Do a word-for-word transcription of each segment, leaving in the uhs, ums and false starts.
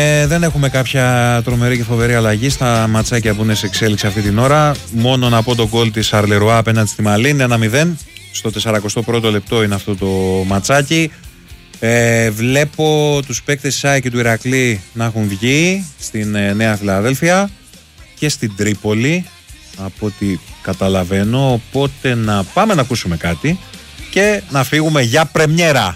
Ε, δεν έχουμε κάποια τρομερή και φοβερή αλλαγή στα ματσάκια που είναι σε εξέλιξη αυτή την ώρα. Μόνο να πω τον γκολ της Αρλερουά απέναντι στη Μαλίν, ένα μηδέν. Στο τεσσαρακοστό πρώτο λεπτό είναι αυτό το ματσάκι. Ε, βλέπω τους παίκτες της ΑΕΚ και του Ηρακλή να έχουν βγει στην ε, Νέα Φιλαδέλφια και στην Τρίπολη, από ό,τι καταλαβαίνω. Οπότε να πάμε να ακούσουμε κάτι και να φύγουμε για πρεμιέρα.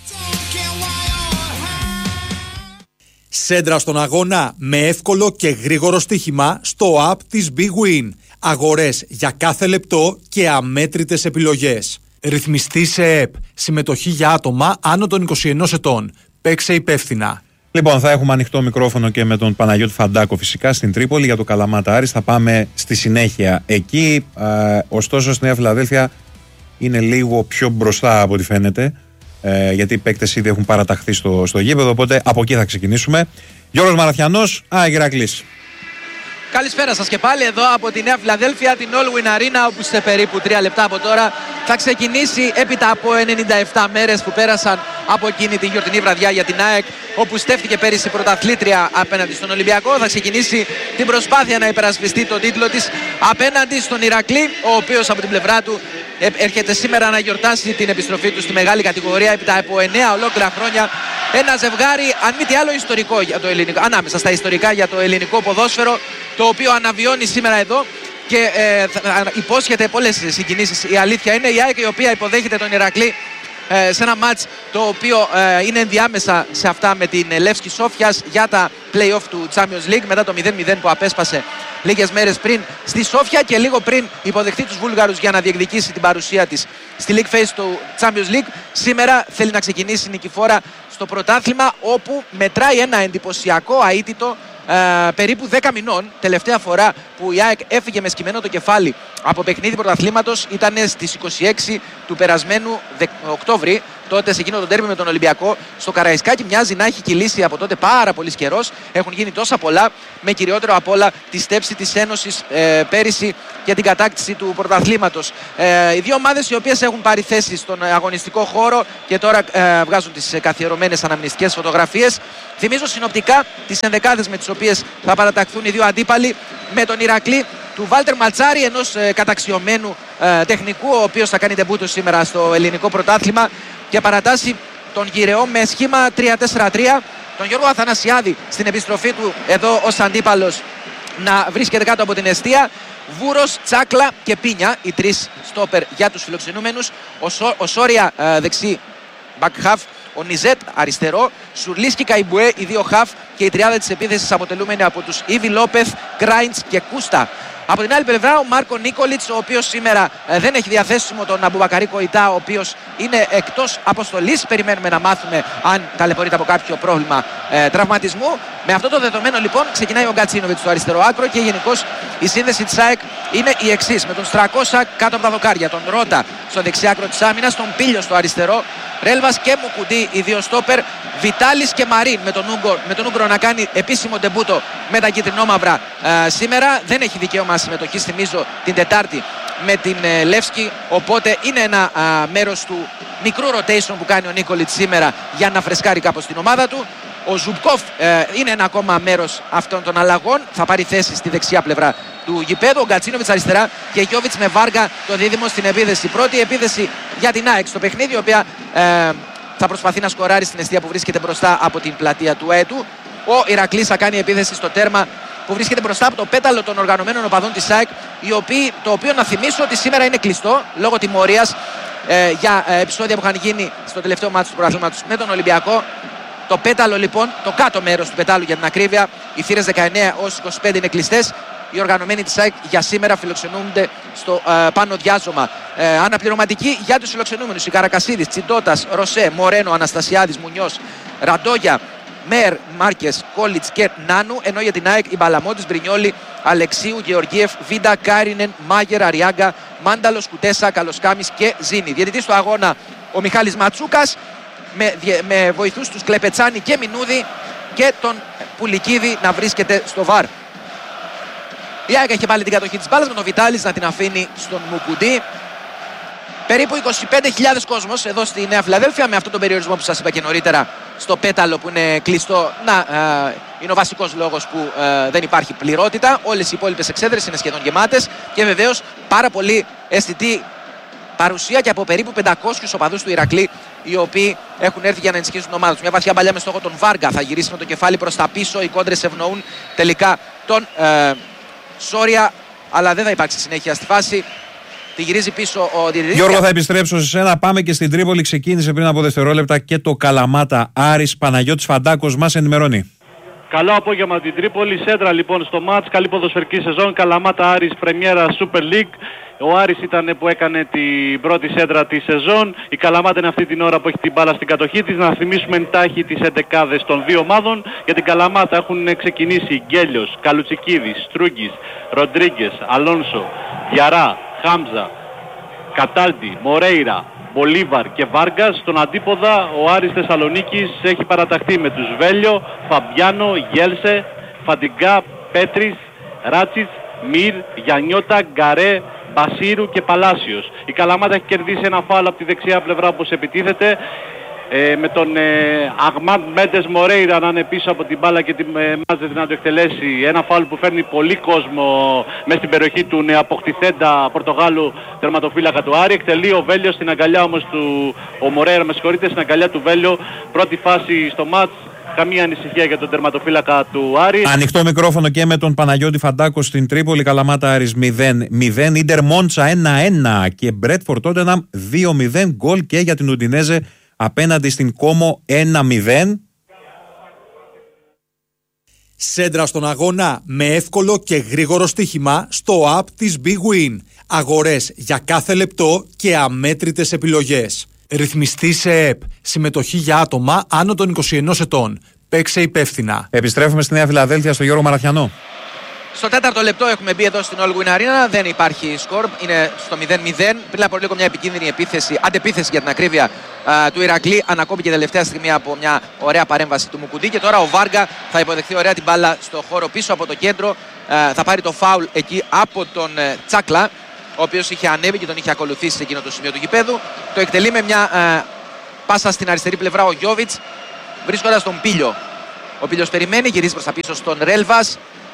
Σέντρα στον αγώνα με εύκολο και γρήγορο στοίχημα στο app της Big Win. Αγορές για κάθε λεπτό και αμέτρητες επιλογές. Ρυθμιστή σε ΕΠ. Συμμετοχή για άτομα άνω των είκοσι ένα ετών. Παίξε υπεύθυνα. Λοιπόν, θα έχουμε ανοιχτό μικρόφωνο και με τον Παναγιώτη Φαντάκο φυσικά στην Τρίπολη για το Καλαμάτα Άρης. Θα πάμε στη συνέχεια εκεί. Ε, ωστόσο, στη Νέα Φιλαδέλφια είναι λίγο πιο μπροστά από ό,τι φαίνεται. Ε, γιατί οι παίκτες ήδη έχουν παραταχθεί στο, στο γήπεδο. Οπότε από εκεί θα ξεκινήσουμε. Γιώργος Μαραθιανός, ΑΕΚ Ηρακλής. Καλησπέρα σας και πάλι εδώ από τη Νέα Φιλαδέλφια, την Allwyn Arena, όπου σε περίπου τρία λεπτά από τώρα θα ξεκινήσει έπειτα από ενενήντα επτά μέρες που πέρασαν από εκείνη την γιορτινή βραδιά για την ΑΕΚ, όπου στέφθηκε πέρυσι πρωταθλήτρια απέναντι στον Ολυμπιακό. Θα ξεκινήσει την προσπάθεια να υπερασπιστεί τον τίτλο της απέναντι στον Ηρακλή, ο οποίος από την πλευρά του έρχεται σήμερα να γιορτάσει την επιστροφή του στη μεγάλη κατηγορία έπειτα από εννέα ολόκληρα χρόνια. Ένα ζευγάρι, αν μη τι άλλο, ιστορικό για το ελληνικό, ανάμεσα στα ιστορικά για το ελληνικό ποδόσφαιρο, το οποίο αναβιώνει σήμερα εδώ και ε, θα υπόσχεται πολλές συγκινήσεις. Η αλήθεια είναι η ΑΕΚ, η οποία υποδέχεται τον Ηρακλή ε, σε ένα μάτς το οποίο ε, είναι ενδιάμεσα σε αυτά με την Λεύσκη Σόφιας για τα play-off του Champions League, μετά το μηδέν μηδέν που απέσπασε λίγες μέρες πριν στη Σόφια και λίγο πριν υποδεχτεί τους Βούλγαρους για να διεκδικήσει την παρουσία της στη League Phase του Champions League. Σήμερα θέλει να ξεκινήσει νικηφόρα στο πρωτάθλημα, όπου μετράει ένα εντυπωσιακό αίτητο ε, περίπου δέκα μηνών. Τελευταία φορά που η ΑΕΚ έφυγε με σκυμμένο το κεφάλι από παιχνίδι πρωταθλήματος ήταν στις είκοσι έξι του περασμένου Οκτώβρη. Τότε σε εκείνο το ντέρμπι με τον Ολυμπιακό στο Καραϊσκάκι. Μοιάζει να έχει κυλήσει από τότε πάρα πολύ καιρός. Έχουν γίνει τόσα πολλά, με κυριότερο απ' όλα τη στέψη της Ένωσης ε, πέρυσι για την κατάκτηση του πρωταθλήματος. Ε, οι δύο ομάδες οι οποίες έχουν πάρει θέση στον αγωνιστικό χώρο και τώρα ε, βγάζουν τις καθιερωμένες αναμνηστικές φωτογραφίες. Θυμίζω συνοπτικά τις ενδεκάδες με τις οποίες θα παραταχθούν οι δύο αντίπαλοι, με τον Ηρακλή του Βάλτερ Ματσάρη, ενός ε, καταξιωμένου ε, τεχνικού, ο οποίος θα κάνει ντεμπούτο σήμερα στο ελληνικό πρωτάθλημα και παρατάσσει τον γυρεό με σχήμα τρία τέσσερα τρία. Τον Γιώργο Αθανασιάδη στην επιστροφή του εδώ ως αντίπαλος να βρίσκεται κάτω από την εστία. Βούρος, Τσάκλα και Πίνια, οι τρεις στόπερ για τους φιλοξενούμενους. Ο, Σο, ο Σόρια ε, δεξί back half, ο Νιζέτ αριστερό, Σουρλίσκι, Καϊμπουέ οι δύο half και η τριάδα της επίθεσης αποτελούμενη από τους Ήβι Λόπεθ, Γκράιντς και Κούστα. Από την άλλη πλευρά ο Μάρκο Νίκολιτς, ο οποίος σήμερα ε, δεν έχει διαθέσιμο τον Αμπουμπακαρί Κοϊτά, ο οποίος είναι εκτός αποστολής. Περιμένουμε να μάθουμε αν ταλαιπωρείται από κάποιο πρόβλημα ε, τραυματισμού. Με αυτό το δεδομένο λοιπόν ξεκινάει ο Γκατσίνοβιτς στο αριστερό άκρο και γενικώς η σύνδεση της ΑΕΚ είναι η εξής. Με τον Στρακώσα κάτω από τα δοκάρια, τον Ρότα στο δεξί άκρο της άμυνας, τον Πίλιο στο αριστερό, Ρέλβας και Μουκουντή οι δύο στόπερ, Βιτάλης και Μαρίν με τον Ούγκρο, με τον Ούγκρο να κάνει επίσημο ντεμπούτο με τα κυτρινόμαυρα ε, σήμερα. Δεν έχει δικαίωμα συμμετοχή, θυμίζω, την Τετάρτη με την ε, Λεύσκη, οπότε είναι ένα α, μέρος του μικρού rotation που κάνει ο Νίκολιτς σήμερα για να φρεσκάρει κάπως την ομάδα του. Ο Ζουμπκόφ ε, είναι ένα ακόμα μέρος αυτών των αλλαγών, θα πάρει θέση στη δεξιά πλευρά του γηπέδου. Ο Γκατσίνοβιτς αριστερά και Γιώβιτς με Βάργα το δίδυμο στην επίθεση. Πρώτη επίθεση για την ΑΕΚ στο παιχνίδι, η οποία ε, θα προσπαθεί να σκοράρει στην εστία που βρίσκεται μπροστά από την πλατεία του ΑΕΤΟΥ. Ο Ηρακλής θα κάνει επίθεση στο τέρμα που βρίσκεται μπροστά από το πέταλο των οργανωμένων οπαδών της ΑΕΚ, το οποίο να θυμίσω ότι σήμερα είναι κλειστό λόγω τιμωρίας ε, για ε, επεισόδια που είχαν γίνει στο τελευταίο μάτσο του πρωταθλήματος με τον Ολυμπιακό. Το πέταλο λοιπόν, το κάτω μέρος του πετάλου για την ακρίβεια, οι θύρες δεκαεννέα έως είκοσι πέντε είναι κλειστές. Οι οργανωμένοι της ΑΕΚ για σήμερα φιλοξενούνται στο ε, πάνω διάζωμα. Ε, αναπληρωματικοί για τους φιλοξενούμενους: η Καρακασίδης, Τσιντότας, Ροσέ, Μορένο, Αναστασιάδης, Μουνιός, Ραντόγια, Μέρ, Μάρκες, Κόλιτς και Νάνου. Ενώ για την ΑΕΚ η Μπαλαμότης, Μπρινιόλη, Αλεξίου, Γεωργίεφ, Βίντα, Κάρινεν, Μάγερ, Αριάγκα, Μάνταλος, Κουτέσα, Καλοσκάμης και Ζήνη. Διαιτητής στο αγώνα ο Μιχάλης Ματσούκας, με, με βοηθούς τους Κλεπετσάνη και Μινούδη και τον Πουλικίδη να βρίσκεται στο βαρ. Η ΑΕΚ έχει πάλι την κατοχή της μπάλας με τον Βιτάλης να την αφήνει στον Μουκουντή. Περίπου είκοσι πέντε χιλιάδες κόσμος εδώ στη Νέα Φιλαδέλφια, με αυτόν τον περιορισμό που σας είπα και νωρίτερα στο πέταλο που είναι κλειστό. Να, ε, είναι ο βασικός λόγος που ε, δεν υπάρχει πληρότητα. Όλες οι υπόλοιπες εξέδρες είναι σχεδόν γεμάτες και βεβαίως πάρα πολύ αισθητή παρουσία και από περίπου πεντακόσιους οπαδούς του Ηρακλή, οι οποίοι έχουν έρθει για να ενισχύσουν την ομάδα τους. Μια βαθιά παλιά με στόχο τον Βάργα, θα γυρίσει με το κεφάλι προς τα πίσω. Οι κόντρες ευνοούν τελικά τον ε, Σόρια, αλλά δεν θα υπάρξει συνέχεια στη φάση. Τη γυρίζει πίσω ο διαιτητής. Γιώργο, θα επιστρέψω σε σένα. Πάμε και στην Τρίπολη. Ξεκίνησε πριν από δευτερόλεπτα και το Καλαμάτα Άρης. Παναγιώτης Φαντάκος μας ενημερώνει. Καλό απόγευμα την Τρίπολη. Σέντρα λοιπόν στο μάτς. Καλή ποδοσφαιρική σεζόν. Καλαμάτα Άρης Πρεμιέρα Super League. Ο Άρης ήταν που έκανε την πρώτη σέντρα τη σεζόν. Η Καλαμάτα είναι αυτή την ώρα που έχει την μπάλα στην κατοχή της. Να θυμίσουμε εντάχει τις εντεκάδες των δύο ομάδων. Για την Καλαμάτα έχουν ξεκινήσει Γκέλιος, Καλουτσικίδης, Στρούγκης, Ροντρίγκες, Αλόνσο, Διαρά, Χάμζα, Κατάλτη, Μορέιρα, Μπολίβαρ και Βάργας. Στον αντίποδα ο Άρης Θεσσαλονίκης έχει παραταχθεί με τους Βέλιο, Φαμπιάνο, Γέλσε, Φαντιγκά, Πέτρης, Ράτσιτς, Μυρ, Γιαννιώτα, Γκαρέ, Μπασίρου και Παλάσιος. Η Καλαμάτα έχει κερδίσει ένα φάουλ από τη δεξιά πλευρά όπως επιτίθεται. Ε, με τον ε, Αγμάντ Μέντες Μορέιρα να είναι πίσω από την μπάλα και την ε, μάζεται να το εκτελέσει. Ένα φάουλ που φέρνει πολύ κόσμο μέσα στην περιοχή του νεαποκτηθέντα Πορτογάλου τερματοφύλακα του Άρη. Εκτελεί ο Βέλιος στην αγκαλιά όμως του, ο Μορέιρα με συγχωρείτε, στην αγκαλιά του Βέλιο. Πρώτη φάση στο μάτς. Καμία ανησυχία για τον τερματοφύλακα του Άρη. Ανοιχτό μικρόφωνο και με τον Παναγιώτη Φαντάκο στην Τρίπολη. Καλαμάτα Άρης μηδέν μηδέν. Ίντερ Μόντσα ένα ένα και Μπρέτφορντ Τότεναμ δύο μηδέν. Γκολ και για την Ουντινέζε απέναντι στην Κόμο ένα μηδέν. Σέντρα στον αγώνα με εύκολο και γρήγορο στοίχημα στο app της Big Win. Αγορές για κάθε λεπτό και αμέτρητες επιλογές. Ρυθμιστή σε ΕΠ. Συμμετοχή για άτομα άνω των είκοσι ενός ετών. Παίξε υπεύθυνα. Επιστρέφουμε στη Νέα Φιλαδέλφια στο Γιώργο Μαραθιανό. Στο τέταρτο λεπτό έχουμε μπει εδώ στην All Win Arena. Δεν υπάρχει σκορ. Είναι στο μηδέν μηδέν. Πριν από λίγο μια επικίνδυνη επίθεση, αντεπίθεση για την ακρίβεια α, του Ηρακλή. Ανακόπηκε τελευταία στιγμή από μια ωραία παρέμβαση του Μουκουντή. Και τώρα ο Βάργα θα υποδεχθεί ωραία την μπάλα στο χώρο πίσω από το κέντρο. Α, θα πάρει το φάουλ εκεί από τον ε, Τσάκλα, ο οποίος είχε ανέβει και τον είχε ακολουθήσει σε εκείνο το σημείο του γηπέδου. Το εκτελεί με μια ε, πάσα στην αριστερή πλευρά ο Γιόβιτς, βρίσκοντας τον Πίλιο. Ο Πίλιος περιμένει, γυρίζει προς τα πίσω στον Ρέλβας.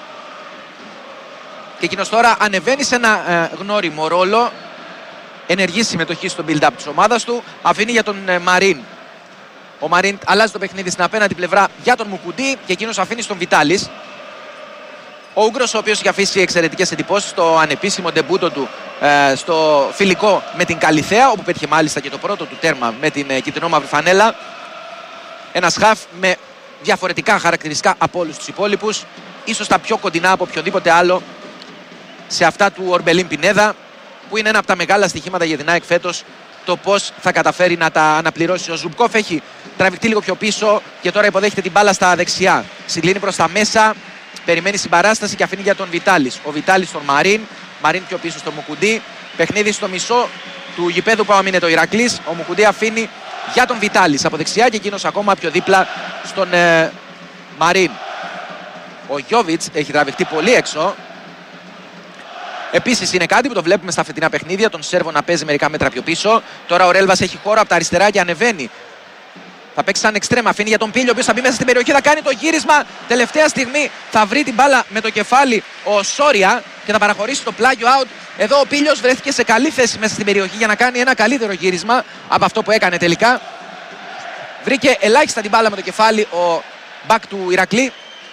Και εκείνος τώρα ανεβαίνει σε ένα ε, γνώριμο ρόλο. Ενεργή συμμετοχή στο build-up της ομάδας του. Αφήνει για τον ε, Μαρίν. Ο Μαρίν αλλάζει το παιχνίδι στην απέναντι πλευρά για τον Μουκουντή και εκείνος αφήνει στον Βιτάλης. Ο Ούγκρος, ο οποίος είχε αφήσει εξαιρετικές εντυπώσεις στο ανεπίσημο ντεμπούτο του ε, στο φιλικό με την Καλιθέα, όπου πέτυχε μάλιστα και το πρώτο του τέρμα με την ε, κυτρινόμαυρη φανέλα. Ένας χαφ με διαφορετικά χαρακτηριστικά από όλους τους υπόλοιπους, ίσως τα πιο κοντινά από οποιοδήποτε άλλο σε αυτά του Ορμπελίν Πινέδα, που είναι ένα από τα μεγάλα στοιχήματα για την ΑΕΚ φέτος, το πώς θα καταφέρει να τα αναπληρώσει. Ο Ζουμπκόφ έχει τραβηχτεί λίγο πιο πίσω και τώρα υποδέχεται την μπάλα στα δεξιά. Συγκλίνει προς τα μέσα. Περιμένει συμπαράσταση και αφήνει για τον Βιτάλης. Ο Βιτάλης στον Μαρίν. Μαρίν πιο πίσω στο Μουκουντή. Παιχνίδι στο μισό του γηπέδου που άμυνε το Ηρακλής. Ο Μουκουντή αφήνει για τον Βιτάλης από δεξιά και εκείνος ακόμα πιο δίπλα στον ε, Μαρίν. Ο Γιόβιτς έχει τραβηχτεί πολύ έξω. Επίσης είναι κάτι που το βλέπουμε στα φετινά παιχνίδια. Τον Σέρβο να παίζει μερικά μέτρα πιο πίσω. Τώρα ο Ρέλβας έχει χώρο από τα αριστερά και ανεβαίνει. Θα παίξει σαν εξτρέμα, αφήνει για τον Πίλιο, ο οποίος θα μπει μέσα στην περιοχή, θα κάνει το γύρισμα. Τελευταία στιγμή θα βρει την μπάλα με το κεφάλι ο Σόρια και θα παραχωρήσει το πλάγιο out. Εδώ ο Πίλιος βρέθηκε σε καλή θέση μέσα στην περιοχή για να κάνει ένα καλύτερο γύρισμα από αυτό που έκανε τελικά. Βρήκε ελάχιστα την μπάλα με το κεφάλι ο μπακ του Ηρακλή.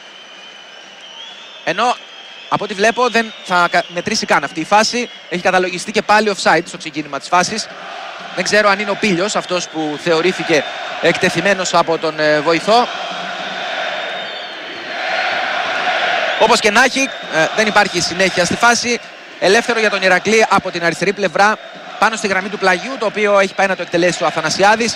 Ενώ από ό,τι βλέπω δεν θα μετρήσει καν αυτή η φάση. Έχει καταλογιστεί και πάλι offside στο ξεκίνημα της φάσης. Δεν ξέρω αν είναι ο Πίλιος αυτός που θεωρήθηκε εκτεθειμένος από τον ε, βοηθό. Όπως και να έχει, ε, δεν υπάρχει συνέχεια στη φάση. Ελεύθερο για τον Ηρακλή από την αριστερή πλευρά πάνω στη γραμμή του πλαγιού, το οποίο έχει πάει να το εκτελέσει ο Αθανασιάδης.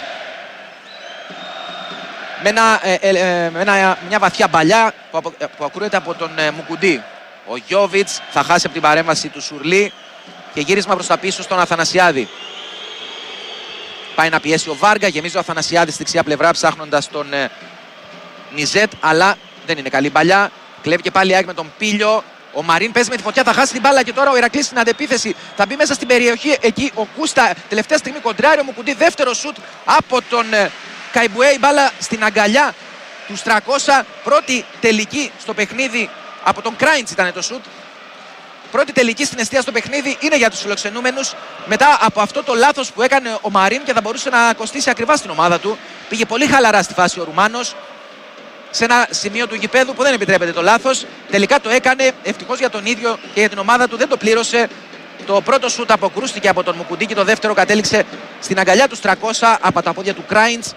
Με, ένα, ε, ε, ε, με ένα, μια βαθιά μπαλιά που, απο, που ακούρεται από τον ε, Μουκουντή. Ο Γιόβιτς θα χάσει από την παρέμβαση του Σουρλί και γύρισμα προς τα πίσω στον Αθανασιάδη. Πάει να πιέσει ο Βάργα, γεμίζει ο Αθανασιάδης στη δεξιά πλευρά ψάχνοντας τον ε, Νιζέτ, αλλά δεν είναι καλή μπαλιά. Κλέβει και πάλι άκρη με τον Πίλιο. Ο Μαρίν παίζει με τη φωτιά, θα χάσει την μπάλα και τώρα ο Ηρακλής στην αντεπίθεση. Θα μπει μέσα στην περιοχή εκεί ο Κούστα. Τελευταία στιγμή κοντράρει ο Μουκουντή. Δεύτερο σουτ από τον ε, Καϊμπουέ, η μπάλα στην αγκαλιά του Στρακώσα. Πρώτη τελική στο παιχνίδι από τον Κράιντς ήταν το σουτ. Πρώτη τελική στην εστία στο παιχνίδι είναι για τους φιλοξενούμενους. Μετά από αυτό το λάθος που έκανε ο Μαρίν και θα μπορούσε να κοστίσει ακριβά στην ομάδα του. Πήγε πολύ χαλαρά στη φάση ο Ρουμάνος, σε ένα σημείο του γηπέδου που δεν επιτρέπεται το λάθος. Τελικά το έκανε, ευτυχώς για τον ίδιο και για την ομάδα του, δεν το πλήρωσε. Το πρώτο σουτ αποκρούστηκε από τον Μουκουντίκη, το δεύτερο κατέληξε στην αγκαλιά του Στρακώσα από τα πόδια του Κράιντς.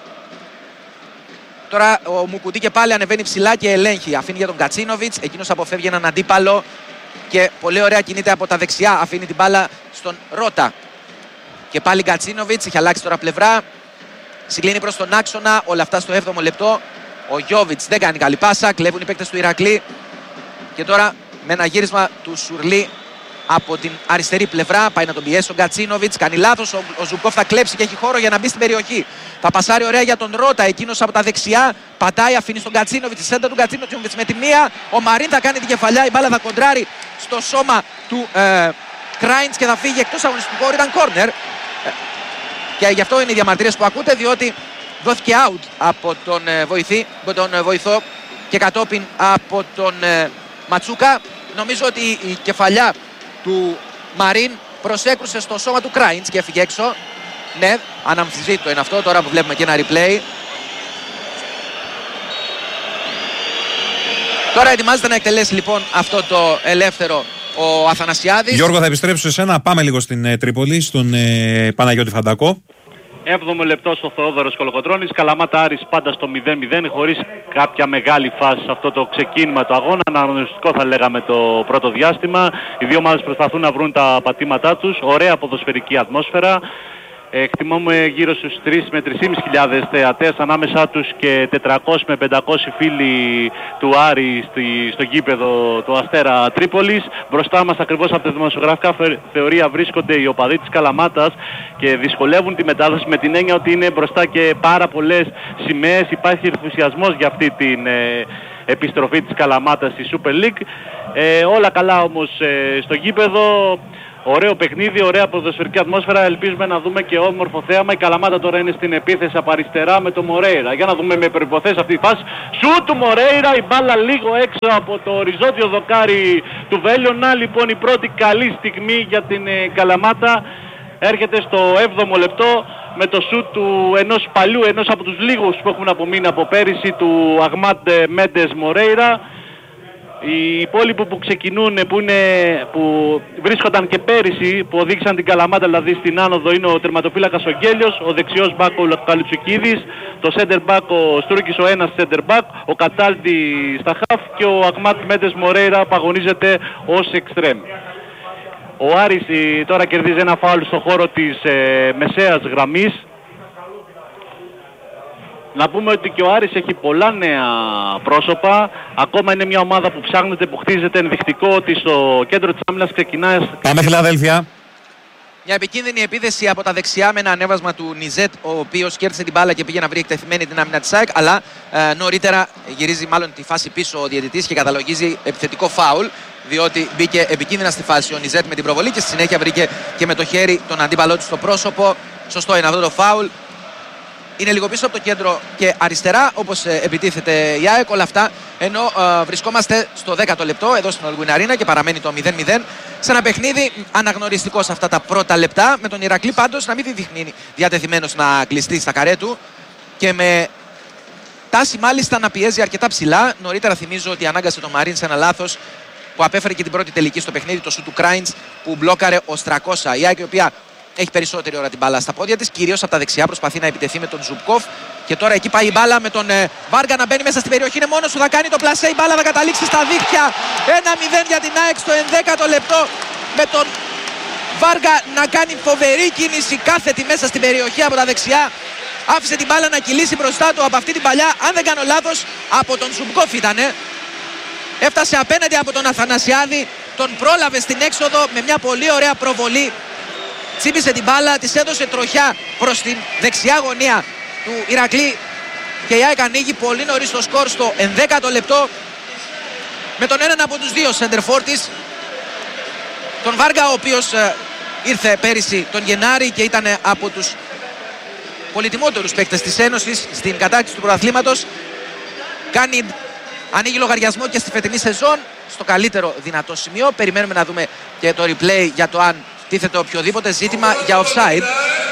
Τώρα ο Μουκουντίκη πάλι ανεβαίνει ψηλά και ελέγχει. Αφήνει για τον Κατσίνοβιτς, εκείνος αποφεύγει έναν αντίπαλο και πολύ ωραία κινείται από τα δεξιά. Αφήνει την μπάλα στον Ρώτα. Και πάλι Κατσίνοβιτς, έχει αλλάξει τώρα πλευρά. Συγκλίνει προς τον άξονα, όλα αυτά στο έβδομο λεπτό. Ο Γιόβιτς δεν κάνει καλή πάσα, κλέβουν οι παίκτες του Ηρακλή. Και τώρα με ένα γύρισμα του Σουρλί από την αριστερή πλευρά πάει να τον πιέσει ο Γκατσίνοβιτς. Κάνει λάθος. Ο, ο Ζουμπκόφ θα κλέψει και έχει χώρο για να μπει στην περιοχή. Θα πασάρει ωραία για τον Ρώτα. Εκείνος από τα δεξιά πατάει, αφήνει στον Γκατσίνοβιτς. Η σέντα του Γκατσίνοβιτς με τη μία. Ο Μαρίν θα κάνει την κεφαλιά. Η μπάλα θα κοντράρει στο σώμα του ε, Κράιντς και θα φύγει εκτός αγωνιστικού χώρου. Ήταν κόρνερ. Ε, και γι' αυτό είναι οι διαμαρτυρίες που ακούτε, διότι δόθηκε out από τον, ε, βοηθή, από τον ε, βοηθό και κατόπιν από τον ε, Ματσούκα. Νομίζω ότι η κεφαλιά του Μαρίν προσέκρουσε στο σώμα του Κράιντς και έφυγε έξω. Ναι, αναμφισβήτητο είναι αυτό, τώρα που βλέπουμε και ένα replay. Τώρα ετοιμάζεται να εκτελέσει λοιπόν αυτό το ελεύθερο ο Αθανασιάδης. Γιώργο, θα επιστρέψω σε σένα. Πάμε λίγο στην ε, Τρίπολη, στον ε, Παναγιώτη Φαντακό. Έβδομο λεπτό στο Θεόδωρος Κολοκοτρώνης. Καλαμάτα Άρης πάντα στο μηδέν μηδέν, χωρίς κάποια μεγάλη φάση σε αυτό το ξεκίνημα του αγώνα. Αναγνωριστικό θα λέγαμε το πρώτο διάστημα. Οι δύο ομάδες προσπαθούν να βρουν τα πατήματά τους. Ωραία ποδοσφαιρική ατμόσφαιρα. Εκτιμούμε γύρω στους τρεις με τρεις χιλιάδες πεντακόσιους θεατές, ανάμεσά τους και τετρακόσιοι με πεντακόσιοι φίλοι του Άρη στη, στο γήπεδο του Αστέρα Τρίπολης. Μπροστά μας ακριβώς από τα δημοσιογραφικά θεωρία βρίσκονται οι οπαδοί της Καλαμάτας και δυσκολεύουν τη μετάδοση με την έννοια ότι είναι μπροστά και πάρα πολλές σημαίες. Υπάρχει ενθουσιασμός για αυτή την ε, επιστροφή της Καλαμάτας στη Super League. Ε, όλα καλά όμως ε, στο γήπεδο. Ωραίο παιχνίδι, ωραία ποδοσφαιρική ατμόσφαιρα. Ελπίζουμε να δούμε και όμορφο θέαμα. Η Καλαμάτα τώρα είναι στην επίθεση από αριστερά με το Μορέιρα. Για να δούμε με προϋποθέσεις αυτή τη φάση. Σου του Μορέιρα, η μπάλα λίγο έξω από το οριζόντιο δοκάρι του Βέλιωνα. Λοιπόν, η πρώτη καλή στιγμή για την ε, Καλαμάτα έρχεται στο έβδομο λεπτό με το σουτ του ενός παλιού, ενός από τους λίγους που έχουν απομείνει από πέρυσι, του Αγμάτ Μέντες Μορέιρα. Οι υπόλοιποι που ξεκινούν, που, είναι, που βρίσκονταν και πέρυσι, που οδήγησαν την Καλαμάτα δηλαδή στην άνοδο, είναι ο τερματοφύλακας ο Γκέλιος, ο δεξιός μπακ ο Καλουτσουκίδης, το center back ο Στρούκης ο ένας center back, ο Κατάλτη στα χαφ και ο Αγμάτ Μέντες Μορέιρα που αγωνίζεται ως εξτρέμ. Ο Άρης τώρα κερδίζει ένα φάουλ στο χώρο της ε, μεσαίας γραμμής. Να πούμε ότι και ο Άρης έχει πολλά νέα πρόσωπα. Ακόμα είναι μια ομάδα που ψάχνεται, που χτίζεται. Ενδεικτικό ότι στο κέντρο της άμυνας ξεκινάει. Πάμε Φιλαδέλφια. Μια επικίνδυνη επίθεση από τα δεξιά με ένα ανέβασμα του Νιζέτ, ο οποίος κέρδισε την μπάλα και πήγε να βρει εκτεθειμένη την άμυνα της ΑΕΚ. Αλλά ε, νωρίτερα γυρίζει μάλλον τη φάση πίσω ο διαιτητής και καταλογίζει επιθετικό φάουλ. Διότι μπήκε επικίνδυνα στη φάση ο Νιζέτ με την προβολή και στη συνέχεια βρήκε και με το χέρι τον αντίπαλό του στο πρόσωπο. Σωστό είναι αυτό το φάουλ. Είναι λίγο πίσω από το κέντρο και αριστερά, όπως ε, επιτίθεται η ΑΕΚ, όλα αυτά. Ενώ ε, βρισκόμαστε στο δέκατο λεπτό εδώ στην Όλγουιν Αρίνα και παραμένει το μηδέν μηδέν. Σε ένα παιχνίδι αναγνωριστικό σε αυτά τα πρώτα λεπτά. Με τον Ηρακλή πάντως να μην δείχνει διατεθειμένος να κλειστεί στα καρέ του. Και με τάση μάλιστα να πιέζει αρκετά ψηλά. Νωρίτερα θυμίζω ότι ανάγκασε τον Μαρίν σε ένα λάθος που απέφερε και την πρώτη τελική στο παιχνίδι, το σου του Κράιντς, που μπλόκαρε ο Στρακώσα. Η ΑΕΚ, η οποία έχει περισσότερη ώρα την μπάλα στα πόδια της, κυρίως από τα δεξιά, προσπαθεί να επιτεθεί με τον Ζουμπκόφ. Και τώρα εκεί πάει η μπάλα με τον ε, Βάργα να μπαίνει μέσα στην περιοχή. Είναι μόνος του, θα κάνει το πλασέ. Η μπάλα θα καταλήξει στα δίχτυα. ένα μηδέν για την ΑΕΚ στο ενδέκατο λεπτό. Με τον Βάργα να κάνει φοβερή κίνηση, κάθετη μέσα στην περιοχή από τα δεξιά. Άφησε την μπάλα να κυλήσει μπροστά του από αυτή την παλιά. Αν δεν κάνω λάθος, από τον Ζουμπκόφ ήτανε. Έφτασε απέναντι από τον Αθανασιάδη. Τον πρόλαβε στην έξοδο με μια πολύ ωραία προβολή. Τσίπησε την μπάλα, της έδωσε τροχιά προς την δεξιά γωνία του Ηρακλή και η ΑΕΚ ανοίγει πολύ νωρίς το σκορ στο ενδέκατο λεπτό με τον έναν από τους δύο σεντερφόρ της, τον Βάργα, ο οποίος ε, ήρθε πέρυσι τον Γενάρη και ήταν από τους πολυτιμότερους παίκτες της Ένωσης στην κατάκτηση του πρωταθλήματος. Κάνει, ανοίγει λογαριασμό και στη φετινή σεζόν στο καλύτερο δυνατό σημείο. Περιμένουμε να δούμε και το replay για το αν τίθεται οποιοδήποτε ζήτημα για offside.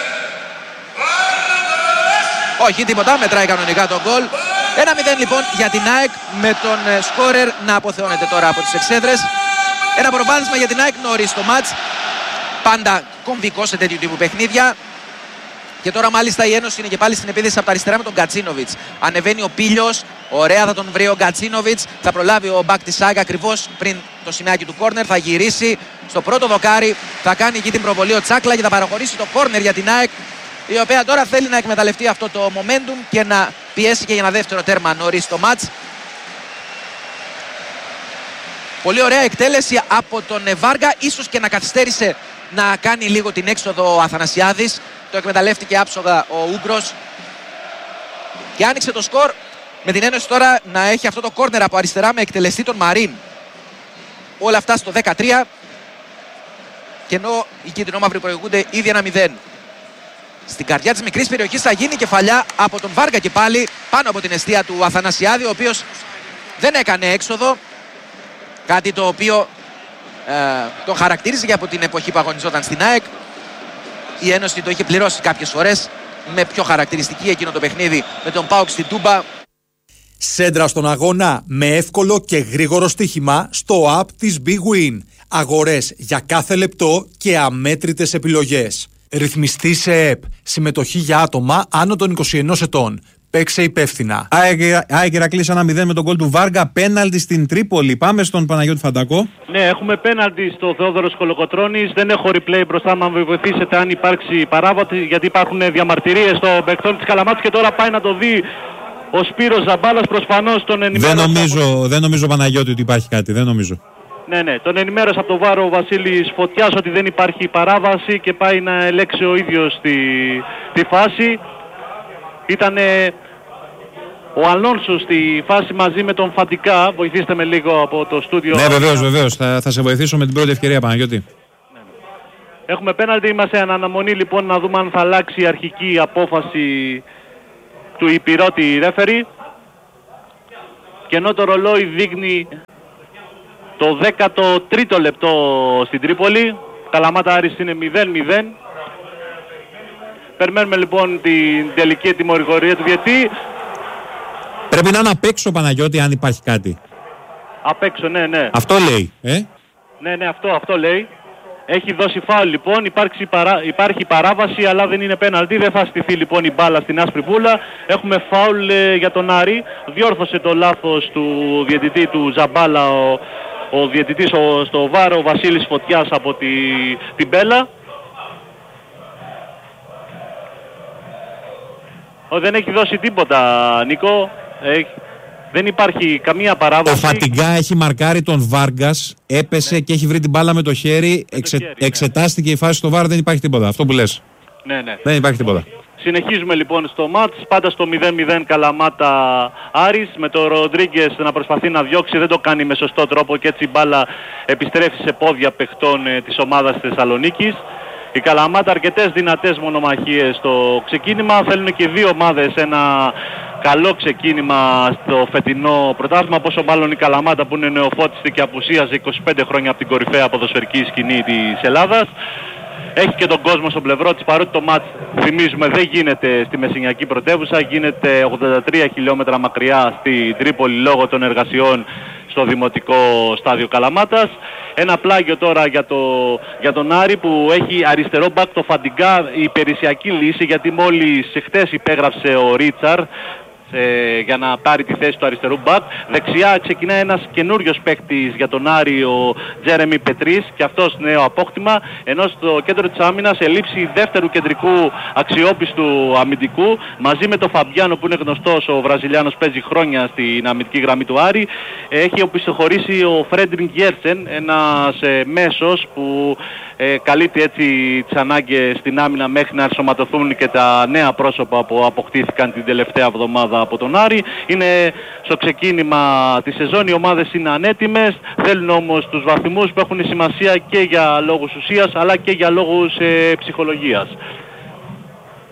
Όχι, τίποτα, μετράει κανονικά το γκολ. ένα μηδέν λοιπόν για την ΑΕΚ, με τον σκόρερ να αποθεώνεται τώρα από τις εξέδρες. Ένα προβάδισμα για την ΑΕΚ νωρίς στο μάτς. Πάντα κομβικό σε τέτοιου τύπου παιχνίδια. Και τώρα μάλιστα η Ένωση είναι και πάλι στην επίθεση από τα αριστερά με τον Γκατσίνοβιτς. Ανεβαίνει ο Πίλιος, ωραία θα τον βρει ο Γκατσίνοβιτς. Θα προλάβει ο μπακ της ΑΕΚ ακριβώς πριν το σημαίακι του κόρνερ. Θα γυρίσει στο πρώτο δοκάρι, θα κάνει εκεί την προβολή ο Τσάκλα και θα παραχωρήσει το κόρνερ για την ΑΕΚ, η οποία τώρα θέλει να εκμεταλλευτεί αυτό το momentum και να πιέσει και για ένα δεύτερο τέρμα νωρίς στο μάτς. Πολύ ωραία εκτέλεση από τον Βάργα, ίσως και να καθυστέρησε να κάνει λίγο την έξοδο ο Αθανασιάδης. Το εκμεταλλεύτηκε άψογα ο Ούγκρος και άνοιξε το σκορ, με την Ένωση τώρα να έχει αυτό το κόρνερ από αριστερά με εκτελεστή τον Μαρίν. Όλα αυτά στο δεκατρία, και ενώ οι κίτρινο-μαύροι προηγούνται ήδη ένα μηδέν. Στην καρδιά της μικρής περιοχής θα γίνει κεφαλιά από τον Βάργα και πάλι πάνω από την εστία του Αθανασιάδη, ο οποίος δεν έκανε έξοδο, κάτι το οποίο ε, τον χαρακτήριζε και από την εποχή που αγωνιζόταν στην ΑΕΚ. Η Ένωση το είχε πληρώσει κάποιες φορές με πιο χαρακτηριστική εκείνο το παιχνίδι με τον ΠΑΟΚ στην Τούμπα. Σέντρα στον αγώνα με εύκολο και γρήγορο στοίχημα στο app της Big Win. Αγορές για κάθε λεπτό και αμέτρητες επιλογές. Ρυθμιστή σε ΕΠ. Συμμετοχή για άτομα άνω των είκοσι ενός ετών. Παίξε υπεύθυνα. ΑΕΚ Ηρακλής ένα μηδέν με τον γκολ του Βάργα. Πέναλτι στην Τρίπολη. Πάμε στον Παναγιώτη Φαντακό. Ναι, έχουμε πέναλτι στο Θεόδωρος Κολοκοτρώνης. Δεν έχω replay μπροστά μου, αν με βοηθήσετε αν υπάρξει παράβαση, γιατί υπάρχουν διαμαρτυρίες στο παικτών της Καλαμάτας και τώρα πάει να το δει ο Σπύρος Ζαμπάλας. Προφανώς τον ενημέρωσε. Δεν νομίζω, από... δεν νομίζω Παναγιώτη ότι υπάρχει κάτι. Δεν νομίζω. Ναι, ναι, τον ενημέρωσε από το βάρο ο Βασίλης Φωτιάς ότι δεν υπάρχει παράβαση και πάει να ελέξει ο ίδιος τη, τη φάση. Ήτανε ο Αλόνσο στη φάση μαζί με τον Φαντικά. Βοηθήστε με λίγο από το στούντιο. Ναι, βεβαίως, βεβαίως. Θα, θα σε βοηθήσω με την πρώτη ευκαιρία, Παναγιώτη. Ναι. Έχουμε πέναλτι, είμαστε εν αναμονή λοιπόν να δούμε αν θα αλλάξει η αρχική απόφαση του υπηρώτη ρέφερη. Και ενώ το ρολόι δείχνει το δέκατο τρίτο λεπτό στην Τρίπολη, Καλαμάτα Άρης είναι μηδέν μηδέν. Περιμένουμε λοιπόν την τελική τιμωρηγορία του διαιτή. Πρέπει να είναι απ' έξω, Παναγιώτη, αν υπάρχει κάτι. Απ' έξω, ναι, ναι. Αυτό λέει, ε? Ναι, ναι, αυτό, αυτό λέει. Έχει δώσει φάουλ λοιπόν, υπάρχει, παρά, υπάρχει παράβαση αλλά δεν είναι πέναλτι. Δεν θα στηθεί λοιπόν η μπάλα στην άσπρη βούλα. Έχουμε φάουλ ε, για τον Άρη. Διόρθωσε το λάθος του διαιτητή του Ζαμπάλα ο, ο διαιτητής ο, στο βάρο, ο Βασίλης Φωτιάς από τη, την Μπέλα. Ο, δεν έχει δώσει τίποτα, Νίκο. Έχει, δεν υπάρχει καμία παράβαση. Ο Φατιγκά έχει μαρκάρει τον Βάργκας, έπεσε ναι. και έχει βρει την μπάλα με το χέρι. Με Εξε, το χέρι εξετάστηκε ναι. η φάση στο βάρο, δεν υπάρχει τίποτα. Αυτό που λες. Ναι, ναι. Δεν υπάρχει τίποτα. Συνεχίζουμε λοιπόν στο μάτς, πάντα στο μηδέν μηδέν Καλαμάτα Άρης, με τον Ροντρίγκες να προσπαθεί να διώξει, δεν το κάνει με σωστό τρόπο και έτσι η μπάλα επιστρέφει σε πόδια παιχτών ε, της ομάδας της Θεσσαλονίκης. Η Καλαμάτα αρκετές δυνατές μονομαχίες στο ξεκίνημα, θέλουν και δύο ομάδες ένα καλό ξεκίνημα στο φετινό πρωτάθλημα, πόσο μάλλον η Καλαμάτα που είναι νεοφώτιστη και απουσίαζε είκοσι πέντε χρόνια από την κορυφαία ποδοσφαιρική σκηνή της Ελλάδας. Έχει και τον κόσμο στο πλευρό της, παρότι το μάτς θυμίζουμε δεν γίνεται στη Μεσσηνιακή πρωτεύουσα, γίνεται ογδόντα τρία χιλιόμετρα μακριά στη Τρίπολη λόγω των εργασιών στο Δημοτικό Στάδιο Καλαμάτας. Ένα πλάγιο τώρα για, το, για τον Άρη που έχει αριστερό μπακ το Φαντιγκά, η υπηρεσιακή λύση, γιατί μόλις χτες υπέγραψε ο Ρίτσαρ Ε, για να πάρει τη θέση του αριστερού μπακ. Δεξιά ξεκινάει ένας καινούριος παίκτης για τον Άρη, ο Τζέρεμι Πετρίς, και αυτός νέο απόκτημα, ενώ στο κέντρο της άμυνας ελείψει δεύτερου κεντρικού αξιόπιστου αμυντικού μαζί με τον Φαμπιάνο που είναι γνωστός, ο Βραζιλιάνος παίζει χρόνια στην αμυντική γραμμή του Άρη. Έχει οπισθοχωρήσει ο Φρέντρινγκ Γέρτσεν, ένας ε, μέσος που ε, καλύπτει έτσι τις ανάγκες στην άμυνα μέχρι να ενσωματωθούν και τα νέα πρόσωπα που αποκτήθηκαν την τελευταία εβδομάδα από τον Άρη. Είναι στο ξεκίνημα της σεζόν, οι ομάδες είναι ανέτοιμες, θέλουν όμως τους βαθμούς που έχουν σημασία και για λόγους ουσίας αλλά και για λόγους ε, ψυχολογίας.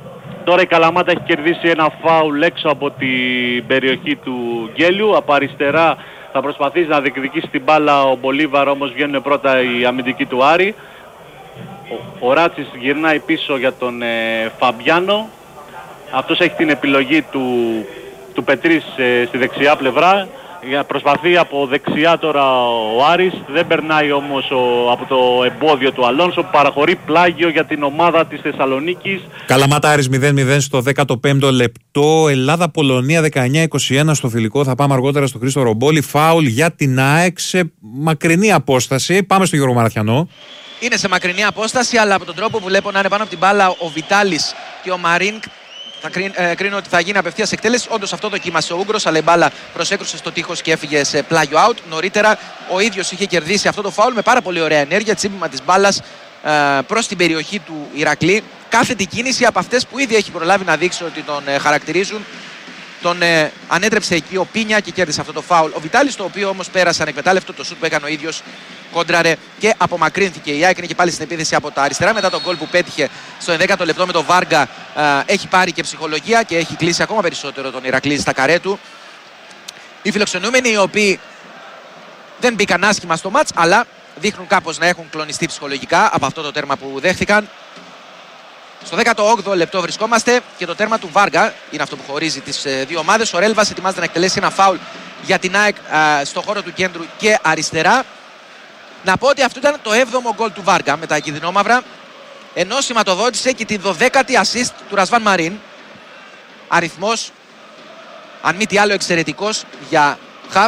Τώρα η Καλαμάτα έχει κερδίσει ένα φάουλ έξω από την περιοχή του Γκέλιου. Από αριστερά θα προσπαθήσει να διεκδικήσει την μπάλα ο Μπολίβαρ, όμως βγαίνουν πρώτα οι αμυντικοί του Άρη. Ο, ο Ράτσης γυρνάει πίσω για τον ε, Φαμπιάνο. Αυτός έχει την επιλογή του, του Πετρής ε, στη δεξιά πλευρά. Προσπαθεί από δεξιά τώρα ο Άρης, δεν περνάει όμως ο, από το εμπόδιο του Αλόνσο, παραχωρεί πλάγιο για την ομάδα της Θεσσαλονίκης. Καλαμάτα Άρης μηδέν μηδέν στο δέκατο πέμπτο λεπτό. Ελλάδα-Πολωνία δεκαεννιά είκοσι ένα στο φιλικό. Θα πάμε αργότερα στο Χρήστο Ρομπόλη. Φάουλ για την ΑΕΚ σε μακρινή απόσταση. Πάμε στο Γιώργο Μαραθιανό. Είναι σε μακρινή απόσταση, αλλά από τον τρόπο που βλέπω να είναι πάνω από την μπάλα ο Βιτάλης και ο Μαρίνκ, θα κρίνω, ε, κρίνω ότι θα γίνει απευθείας εκτέλεση. Όντως αυτό δοκίμασε ο Ούγγρος, αλλά η μπάλα προσέκρουσε στο τείχος και έφυγε σε πλάγιο out. Νωρίτερα ο ίδιος είχε κερδίσει αυτό το φάουλ με πάρα πολύ ωραία ενέργεια, τσίπημα της μπάλας ε, προς την περιοχή του Ηρακλή. Κάθετη κίνηση από αυτές που ήδη έχει προλάβει να δείξει ότι τον ε, χαρακτηρίζουν. Τον ε, ανέτρεψε εκεί ο Πίνια και κέρδισε αυτό το φάουλ. Ο Βιτάλης, το οποίο όμως πέρασε ανεκμετάλλευτο, το σουτ που έκανε ο ίδιος, κόντραρε και απομακρύνθηκε. Η ΑΕΚ είναι και πάλι στην επίθεση από τα αριστερά μετά τον γκολ που πέτυχε στο ενδέκατο λεπτό με τον Βάργα. Ε, έχει πάρει και ψυχολογία και έχει κλείσει ακόμα περισσότερο τον Ηρακλή στα καρέ του. Οι φιλοξενούμενοι, οι οποίοι δεν μπήκαν άσχημα στο μάτς, αλλά δείχνουν κάπως να έχουν κλονιστεί ψυχολογικά από αυτό το τέρμα που δέχθηκαν. Στο δέκατο όγδοο λεπτό βρισκόμαστε και το τέρμα του Βάργα είναι αυτό που χωρίζει τις δύο ομάδες. Ο Ρέλβας ετοιμάζεται να εκτελέσει ένα φάουλ για την ΑΕΚ στο χώρο του κέντρου και αριστερά. Να πω ότι αυτό ήταν το έβδομο γκολ του Βάργα με τα κινδυνόμαυρα, ενώ σηματοδότησε και τη δωδέκατη assist του Ρασβάν Μαρίν. Αριθμός, αν μη τι άλλο, εξαιρετικός για χαφ.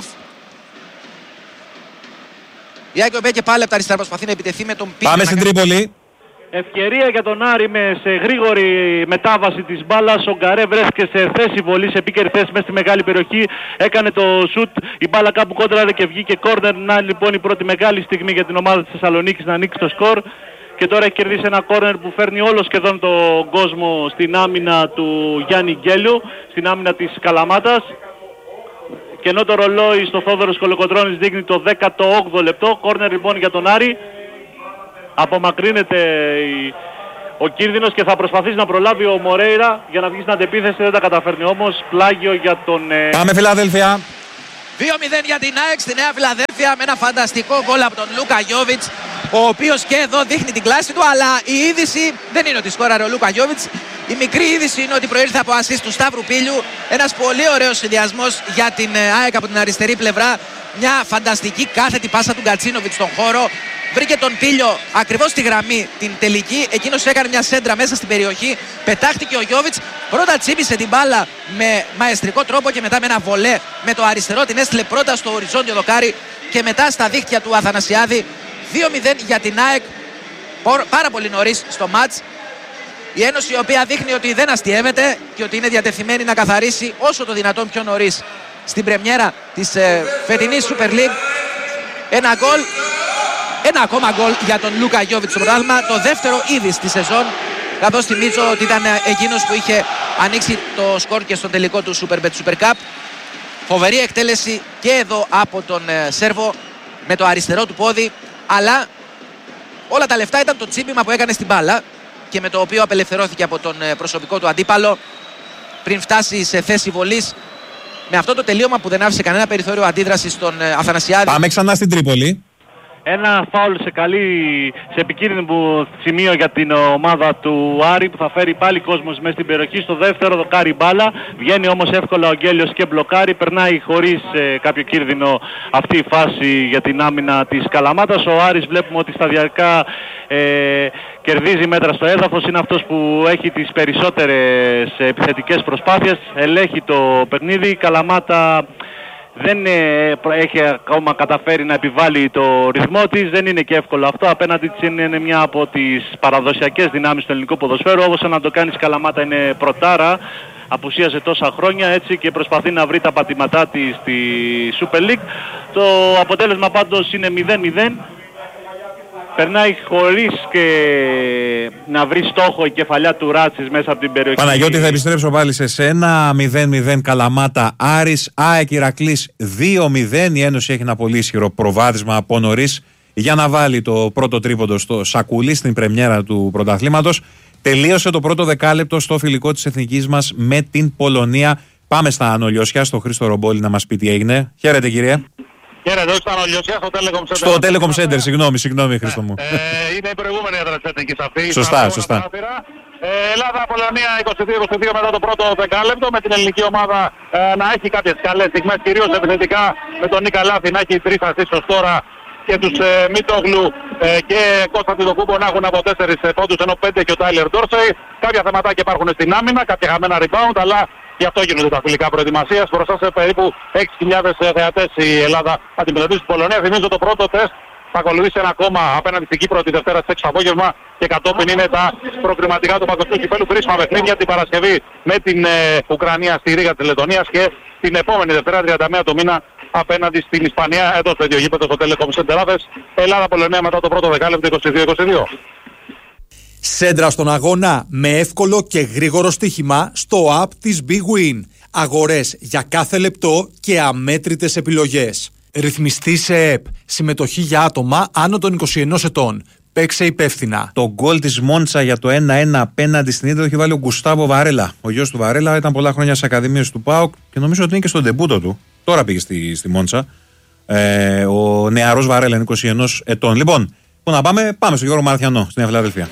Η ΑΕΚ και πάλι από τα αριστερά προσπαθεί να επιτεθεί με τον Πίνια. Πάμε στην Τρίπολη. Ευκαιρία για τον Άρη με σε γρήγορη μετάβαση της μπάλας. Ο Γκαρέ βρέθηκε σε θέση βολής, επίκαιρη θέση μέσα στη μεγάλη περιοχή. Έκανε το σουτ, η μπάλα κάπου κόντραρε και βγήκε κόρνερ. Να λοιπόν η πρώτη μεγάλη στιγμή για την ομάδα της Θεσσαλονίκης να ανοίξει το σκορ. Και τώρα έχει κερδίσει ένα κόρνερ που φέρνει όλο σχεδόν τον κόσμο στην άμυνα του Γιάννη Γκέλιου, στην άμυνα της Καλαμάτας. Και ενώ το ρολόι στο Θόδωρος Κολοκοτρώνης δείχνει το δέκατο όγδοο λεπτό, κόρνερ λοιπόν για τον Άρη. Απομακρύνεται η... ο κίνδυνος και θα προσπαθήσει να προλάβει ο Μορέιρα για να βγει στην αντεπίθεση, δεν τα καταφέρνει όμως. Πλάγιο για τον... Πάμε Φιλαδέλφια. δύο μηδέν για την ΑΕΚ στη Νέα Φιλαδέλφια με ένα φανταστικό γκολ από τον Λούκα Γιόβιτς, ο οποίος και εδώ δείχνει την κλάση του, αλλά η είδηση δεν είναι ότι σκόραρε ο Λούκα Γιόβιτς. Η μικρή είδηση είναι ότι προήλθε από ασίστ του Σταύρου Πίλιου. Ένας πολύ ωραίος συνδυασμός για την ΑΕΚ από την αριστερή πλευρά. Μια φανταστική κάθετη πάσα του Γκατσίνοβιτς στον χώρο. Βρήκε τον Πίλιο ακριβώς στη γραμμή την τελική. Εκείνος έκανε μια σέντρα μέσα στην περιοχή. Πετάχτηκε ο Γιόβιτς. Πρώτα τσίπησε την μπάλα με μαεστρικό τρόπο και μετά με ένα βολέ με το αριστερό. Την έστειλε πρώτα στο οριζόντιο δοκάρι και μετά στα δίχτυα του Αθανασιάδη. δύο μηδέν για την ΑΕΚ. Πάρα πολύ νωρίς στο μάτς. Η Ένωση, η οποία δείχνει ότι δεν αστιεύεται και ότι είναι διατεθειμένη να καθαρίσει όσο το δυνατόν πιο νωρίς στην πρεμιέρα της ε, φετινής Super League. Ένα γκολ, ένα ακόμα γκολ για τον Λούκα Γιόβιτς στο πρωτάθλημα, το δεύτερο ήδη στη σεζόν, καθώς θυμίζω ότι ήταν εκείνος που είχε ανοίξει το σκορ και στον τελικό του Superbet Super Cup. Φοβερή εκτέλεση και εδώ από τον ε, Σέρβο με το αριστερό του πόδι, αλλά όλα τα λεφτά ήταν το τσίπημα που έκανε στην μπάλα και με το οποίο απελευθερώθηκε από τον προσωπικό του αντίπαλο πριν φτάσει σε θέση βολής, με αυτό το τελείωμα που δεν άφησε κανένα περιθώριο αντίδρασης στον Αθανασιάδη. Πάμε ξανά στην Τρίπολη. Ένα φάουλ σε καλή, σε επικίνδυνο σημείο για την ομάδα του Άρη που θα φέρει πάλι κόσμος μέσα στην περιοχή. Στο δεύτερο δοκάρι μπάλα, βγαίνει όμως εύκολα ο Γκέλιος και μπλοκάρει. Περνάει χωρίς ε, κάποιο κίνδυνο αυτή η φάση για την άμυνα της Καλαμάτας. Ο Άρης βλέπουμε ότι σταδιακά ε, κερδίζει μέτρα στο έδαφος. Είναι αυτός που έχει τις περισσότερες επιθετικές προσπάθειες. Ελέγχει το παιχνίδι. Η Καλαμάτα δεν ε, έχει ακόμα καταφέρει να επιβάλλει το ρυθμό της, δεν είναι και εύκολο αυτό. Απέναντι της είναι μια από τις παραδοσιακές δυνάμεις του ελληνικού ποδοσφαίρου. Όπως να το κάνει η Καλαμάτα είναι πρωτάρα, απουσίασε τόσα χρόνια έτσι και προσπαθεί να βρει τα πατήματά της στη Super League. Το αποτέλεσμα πάντως είναι μηδέν μηδέν. Περνάει χωρίς και να βρει στόχο η κεφαλιά του Ράτσης μέσα από την περιοχή. Παναγιώτη, θα επιστρέψω πάλι σε σένα. μηδέν μηδέν Καλαμάτα Άρης. ΑΕΚ Ηρακλής δύο μηδέν. Η Ένωση έχει ένα πολύ ισχυρό προβάδισμα από νωρίς για να βάλει το πρώτο τρίποντο στο σακούλι στην πρεμιέρα του πρωταθλήματος. τελείωσε το πρώτο δεκάλεπτο στο φιλικό της εθνικής μας με την Πολωνία. Πάμε στα Ανολιώσια, στο Χρήστο Ρομπόλη να μας πει τι έγινε. Χαίρετε κύριε. Χαίρετε, όχι στα Ανολιώσια, στο Telecom Center. Στο Telecom Center, συγγνώμη, συγγνώμη Χρήστο μου. Ε, είναι η προηγούμενη έδρα της εθνικής αυτή. Σωστά, σωστά. Ε, Ελλάδα-Πολωνία είκοσι δύο είκοσι δύο μετά το πρώτο δεκάλεπτο, με την ελληνική ομάδα ε, να έχει κάποιες καλές στιγμές, κυρίως επιθετικά με τον Νίκα Λάθη να έχει τρεις ασίστ ως τώρα και τους ε, Μίτογλου ε, και Κώστα Τιτοκούμπο να έχουν από τέσσερις πόντους, ενώ πέντε και ο Τάιλερ Ντόρσεϊ. Κάποια θεματάκια υπάρχουν στην άμυνα, κάποια χαμένα rebound, αλλά γι' αυτό γίνονται τα φιλικά προετοιμασίας. Μπροστά σε περίπου έξι χιλιάδες θεατές η Ελλάδα αντιμετωπίζει την Πολωνία. Θυμίζω το πρώτο τεστ θα ακολουθήσει ένα ακόμα απέναντι στην Κύπρο τη Δευτέρα στις έξι το απόγευμα και κατόπιν είναι τα προκριματικά του Παγκοσμίου Κυπέλλου. Κρίσιμα παιχνίδια την Παρασκευή με την ε, Ουκρανία στη Ρήγα της Λετωνίας και την επόμενη Δευτέρα τριάντα μία το μήνα απέναντι στην Ισπανία εδώ στο ίδιο γήπεδο στο Telecom Center. Ελλάδα-Πολωνία μετά το πρώτο δεκάλεπτο είκοσι δύο είκοσι δύο. Σέντρα στον αγώνα με εύκολο και γρήγορο στοίχημα στο app της Big Win. Αγορές για κάθε λεπτό και αμέτρητες επιλογές. Ρυθμιστή σε ΕΠ. Συμμετοχή για άτομα άνω των είκοσι ενός ετών. Παίξε υπεύθυνα. Το γκολ της Μόντσα για το ένα ένα απέναντι στην Ίντερ το έχει βάλει ο Γκουστάβο Βαρέλα. Ο γιος του Βαρέλα ήταν πολλά χρόνια στις ακαδημίες του ΠΑΟΚ και νομίζω ότι είναι και στον ντεμπούτο του. Τώρα πήγε στη, στη Μόντσα. Ε, ο νεαρός Βαρέλα είναι είκοσι ενός ετών. Λοιπόν, που να πάμε, πάμε στον Γιώργο Μαραθιανό στην Φιλαδέλφια.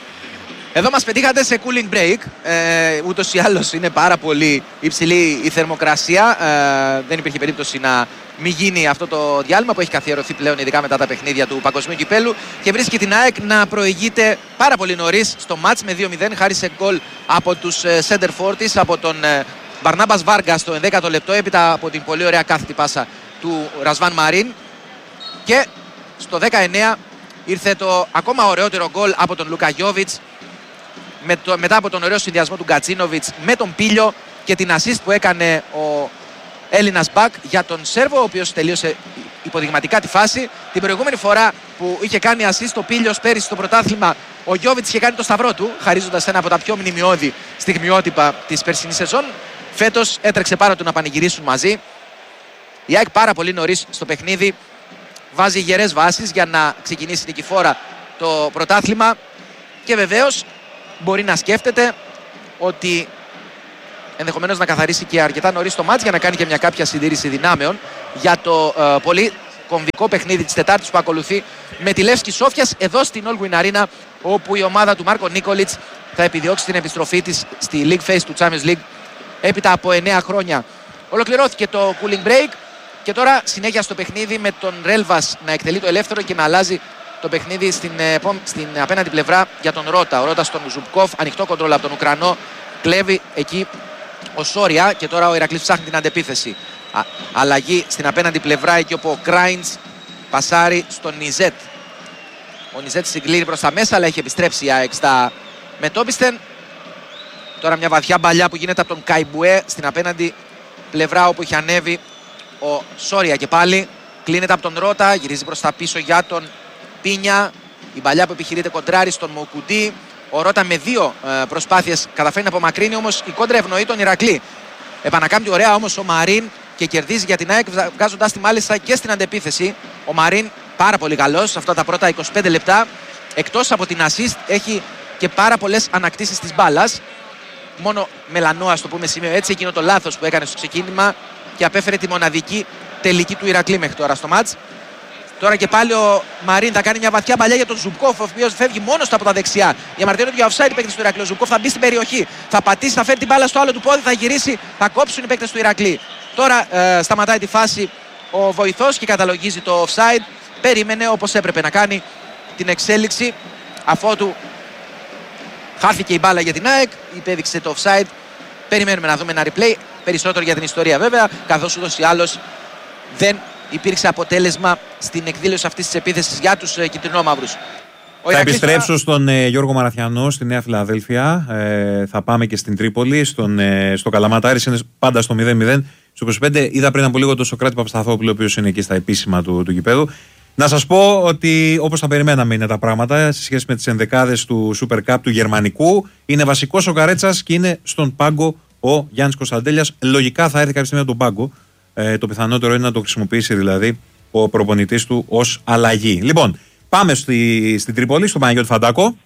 Εδώ μας πετύχατε σε cooling break, ε, ούτως ή άλλως είναι πάρα πολύ υψηλή η θερμοκρασία, ε, δεν υπήρχε περίπτωση να μην γίνει αυτό το διάλειμμα που έχει καθιερωθεί πλέον ειδικά μετά τα παιχνίδια του Παγκοσμίου Κυπέλλου και βρίσκει την ΑΕΚ να προηγείται πάρα πολύ νωρίς στο μάτς με δύο μηδέν χάρη σε γκολ από τους ε, center for της, από τον ε, Μπαρνάμπας Βάργα στο ενδέκατο λεπτό έπειτα από την πολύ ωραία κάθετη πάσα του Ρασβάν Μαρίν και στο δεκαεννέα ήρθε το ακόμα ωραιότερο γκολ από τον Λούκα Γιόβιτς με το, μετά από τον ωραίο συνδυασμό του Γκατσίνοβιτς με τον Πίλιο και την assist που έκανε ο Έλληνας μπακ για τον Σέρβο, ο οποίος τελείωσε υποδειγματικά τη φάση. Την προηγούμενη φορά που είχε κάνει assist ο Πίλιος πέρυσι στο πρωτάθλημα, ο Γιόβιτς είχε κάνει το σταυρό του, χαρίζοντας ένα από τα πιο μνημειώδη στιγμιότυπα της περσινής σεζόν. Φέτος έτρεξε πάρα του να πανηγυρίσουν μαζί. Η ΑΕΚ πάρα πολύ νωρίς στο παιχνίδι βάζει γερές βάσεις για να ξεκινήσει νικηφόρα το πρωτάθλημα και βεβαίως μπορεί να σκέφτεται ότι ενδεχομένως να καθαρίσει και αρκετά νωρίς το μάτς για να κάνει και μια κάποια συντήρηση δυνάμεων για το ε, πολύ κομβικό παιχνίδι της Τετάρτης που ακολουθεί με τη Λεύσκη Σόφιας εδώ στην All Win Arena, όπου η ομάδα του Μάρκο Νίκολιτς θα επιδιώξει την επιστροφή της στη League Phase του Champions League έπειτα από εννέα χρόνια. Ολοκληρώθηκε το cooling break και τώρα συνέχεια στο παιχνίδι με τον Ρέλβας να εκτελεί το ελεύθερο και να αλλάζει το παιχνίδι στην, στην απέναντι πλευρά για τον Ρώτα. Ο Ρώτα στον Ζουμπκόφ, ανοιχτό κοντρόλ από τον Ουκρανό, κλέβει εκεί ο Σόρια και τώρα ο Ηρακλής ψάχνει την αντεπίθεση. Α, αλλαγή στην απέναντι πλευρά εκεί όπου ο Κράινς πασάρει στον Νιζέτ. Ο Νιζέτ συγκλίνει προς τα μέσα αλλά έχει επιστρέψει η ΑΕΚ στα μετόπιστεν. Τώρα μια βαθιά μπαλιά που γίνεται από τον Καϊμπουέ στην απέναντι πλευρά όπου έχει ανέβει ο Σόρια και πάλι. Κλείνεται από τον Ρώτα, γυρίζει προς τα πίσω για τον Πίνια. Η μπαλιά που επιχειρείται κοντράρει στον Μοκουντή. Ο Ρώτα με δύο ε, προσπάθειες καταφέρει να απομακρύνει, όμως η κόντρα ευνοεί τον Ηρακλή. Επανακάμπτει ωραία όμως ο Μαρίν και κερδίζει για την ΑΕΚ, βγάζοντας τη μάλιστα και στην αντεπίθεση. Ο Μαρίν πάρα πολύ καλός σε αυτά τα πρώτα είκοσι πέντε λεπτά. Εκτός από την assist έχει και πάρα πολλές ανακτήσεις της μπάλας. Μόνο μελανό, ας το πούμε σημείο έτσι, εκείνο το λάθος που έκανε στο ξεκίνημα και απέφερε τη μοναδική τελική του Ηρακλή μέχρι τώρα στο μάτς. Τώρα και πάλι ο Μαρίν θα κάνει μια βαθιά παλιά για τον Ζουμπκόφ, ο οποίος φεύγει μόνος του από τα δεξιά. Διαμαρτύρονται για offside οι παίκτες του Ηρακλή. Ο Ζουμπκόφ θα μπει στην περιοχή, θα πατήσει, θα φέρει την μπάλα στο άλλο του πόδι, θα γυρίσει, θα κόψουν οι παίκτες του Ηρακλή. Τώρα ε, σταματάει τη φάση ο βοηθός και καταλογίζει το offside. Περίμενε όπως έπρεπε να κάνει την εξέλιξη, αφότου χάθηκε η μπάλα για την ΑΕΚ, υπέδειξε το offside. Περιμένουμε να δούμε ένα replay, περισσότερο για την ιστορία βέβαια, καθώς ούτως ή άλλως δεν υπήρξε αποτέλεσμα στην εκδήλωση αυτής της επίθεσης για τους ε, κυτρινόμαυρους. Θα επιστρέψω θα... στον ε, Γιώργο Μαραθιανό στη Νέα Φιλαδέλφια. Ε, θα πάμε και στην Τρίπολη, στον, ε, στο Καλαμάτα. Είναι πάντα στο μηδέν μηδέν. Στο είκοσι πέντε είδα πριν από λίγο τον Σοκράτη Παπασταθόπουλο, ο οποίος είναι εκεί στα επίσημα του, του γηπέδου. Να σας πω ότι όπως τα περιμέναμε είναι τα πράγματα σε σχέση με τις ενδεκάδες του Super Cup του Γερμανικού. Είναι βασικός ο Καρέτσας και είναι στον πάγκο ο Γιάννης Κωνσταντέλιας. Λογικά θα έρθει κάποια στιγμή από τον πάγκο. Ε, το πιθανότερο είναι να το χρησιμοποιήσει δηλαδή ο προπονητής του ως αλλαγή. Λοιπόν, πάμε στη, στην Τρίπολη, στον Παναγιώτη Φαντάκο.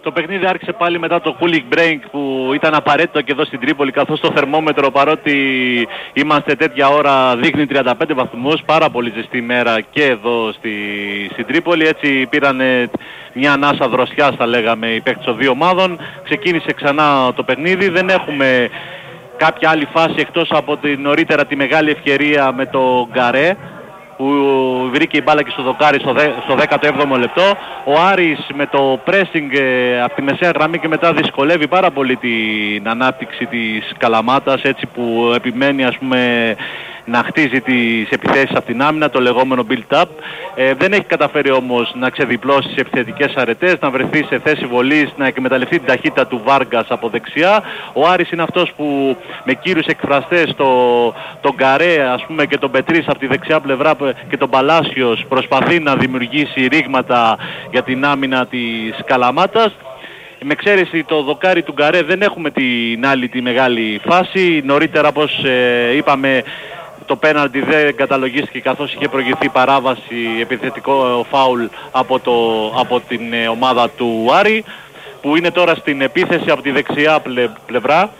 Το παιχνίδι άρχισε πάλι μετά το cooling break που ήταν απαραίτητο και εδώ στην Τρίπολη, καθώς το θερμόμετρο, παρότι είμαστε τέτοια ώρα, δείχνει τριάντα πέντε βαθμούς, πάρα πολύ ζεστή ημέρα και εδώ στη, στην Τρίπολη. Έτσι πήραν μια ανάσα δροσιάς, θα λέγαμε, οι παίκτες των δύο ομάδων. Ξεκίνησε ξανά το παιχνίδι, δεν έχουμε κάποια άλλη φάση εκτός από την νωρίτερα τη μεγάλη ευκαιρία με το Γκαρέ, που βρήκε η μπάλα και στο δοκάρι στο, δε, στο δέκατο έβδομο λεπτό. Ο Άρης με το pressing ε, από τη μεσαία γραμμή και μετά δυσκολεύει πάρα πολύ την ανάπτυξη της Καλαμάτας, έτσι που επιμένει, ας πούμε, να χτίζει τις επιθέσεις από την άμυνα, το λεγόμενο build-up. Ε, δεν έχει καταφέρει όμως να ξεδιπλώσει τις επιθετικές αρετές, να βρεθεί σε θέση βολής, να εκμεταλλευτεί την ταχύτητα του Βάργκας από δεξιά. Ο Άρης είναι αυτός που με κύριους εκφραστές, το, τον Γκαρέ, ας πούμε, και τον Πετρίς από τη δεξιά πλευρά και τον Παλάσιος, προσπαθεί να δημιουργήσει ρήγματα για την άμυνα της Καλαμάτας. Με εξαίρεση το δοκάρι του Γκαρέ δεν έχουμε την άλλη τη μεγάλη φάση. Νωρίτερα, όπως ε, είπαμε, το πέναλτι δεν καταλογίστηκε καθώς είχε προηγηθεί παράβαση, επιθετικό φάουλ από, το, από την ε, ομάδα του Άρη, που είναι τώρα στην επίθεση από τη δεξιά πλε, πλευρά.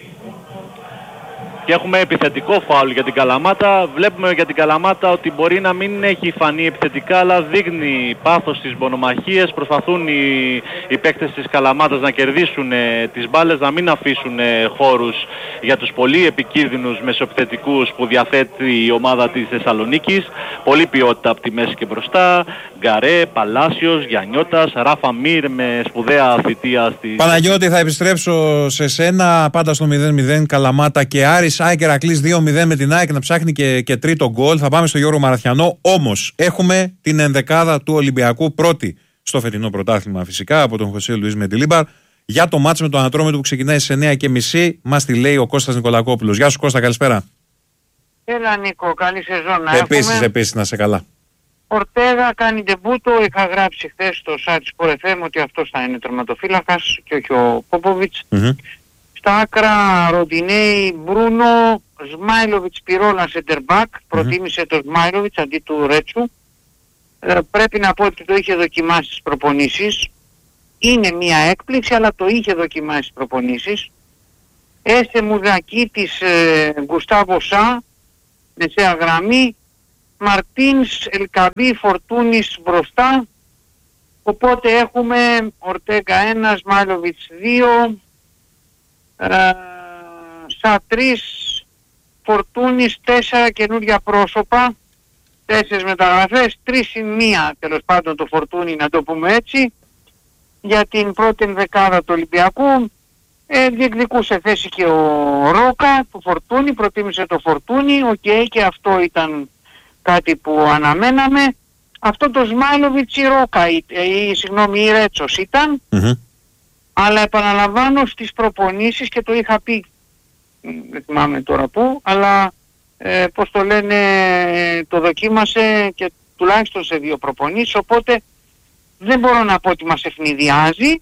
Και έχουμε επιθετικό φάουλ για την Καλαμάτα. Βλέπουμε για την Καλαμάτα ότι μπορεί να μην έχει φανεί επιθετικά, αλλά δείχνει πάθος στις μονομαχίες. Προσπαθούν οι, οι παίκτες της Καλαμάτας να κερδίσουν ε, τις μπάλες, να μην αφήσουν ε, χώρους για τους πολύ επικίνδυνους μεσοεπιθετικούς που διαθέτει η ομάδα της Θεσσαλονίκης. Πολύ ποιότητα από τη μέση και μπροστά. Γκαρέ, Παλάσιος, Γιαννιώτας, Ράφα Μύρ με σπουδαία θητεία στη... Παναγιώτη, θα επιστρέψω σε σένα. Πάντα στο μηδέν μηδέν Καλαμάτα και Άρης. ΑΕΚ Ηρακλής δύο μηδέν με την ΑΕΚ να ψάχνει και, και τρίτο γκολ. Θα πάμε στο Γιώργο Μαραθιανό. Όμως έχουμε την ενδεκάδα του Ολυμπιακού πρώτη στο φετινό πρωτάθλημα, φυσικά, από τον Χωσέ Λουίς Μεντιλίμπαρ. Για το μάτς με τον Ανατρόμητο που ξεκινάει στις εννιά και μισή, μας τη λέει ο Κώστας Νικολακόπουλος. Γεια σου Κώστα, καλησπέρα. Έλα Νίκο, καλή σεζόν να Επίσης, έχουμε. επίσης, να σε καλά. Ορτέγα κάνει ντεμπούτο, είχα γράψει χθες στο site της Sport εφ εμ ότι αυτός θα είναι τερματοφύλακας και όχι ο Πόποβιτς. Mm-hmm. Στα άκρα Ροντινέη, Μπρούνο, Σμάιλοβιτς, Πυρόλα, Σεντερμπακ. Mm-hmm. Προτίμησε το Σμάιλοβιτς αντί του Ρέτσου. Ε, πρέπει να πω ότι το είχε δοκιμάσει στις προπονήσεις. Είναι μια έκπληξη, αλλά το είχε δοκιμάσει στις προπονήσεις. Έστε Μουδακίτης, ε, Γκουστάβο Σα, μεσαία γραμμή. Μαρτίνς, Ελκαμπή, Φορτούνης μπροστά. Οπότε έχουμε Ορτέγκα ένα, Σμάιλοβιτς δύο, ε, Σα τρία, Φορτούνης τέσσερα, καινούργια πρόσωπα, τέσσερις μεταγραφές, τρεις συν μία τέλος πάντων το Φορτούνη, να το πούμε έτσι, για την πρώτη ενδεκάδα του Ολυμπιακού. Ε, διεκδικούσε θέση και ο Ρόκα του Φορτούνη, προτίμησε το Φορτούνη, οκ, okay, και αυτό ήταν κάτι που αναμέναμε. Αυτό το Σμάιλοβιτς η Ρόκα, ή, ή συγγνώμη, η Ρέτσος ήταν, mm-hmm. αλλά επαναλαμβάνω στις προπονήσεις και το είχα πει, δεν θυμάμαι τώρα πού, αλλά ε, πώς το λένε, το δοκίμασε και τουλάχιστον σε δύο προπονήσεις, οπότε δεν μπορώ να πω ότι μας ευνηδιάζει.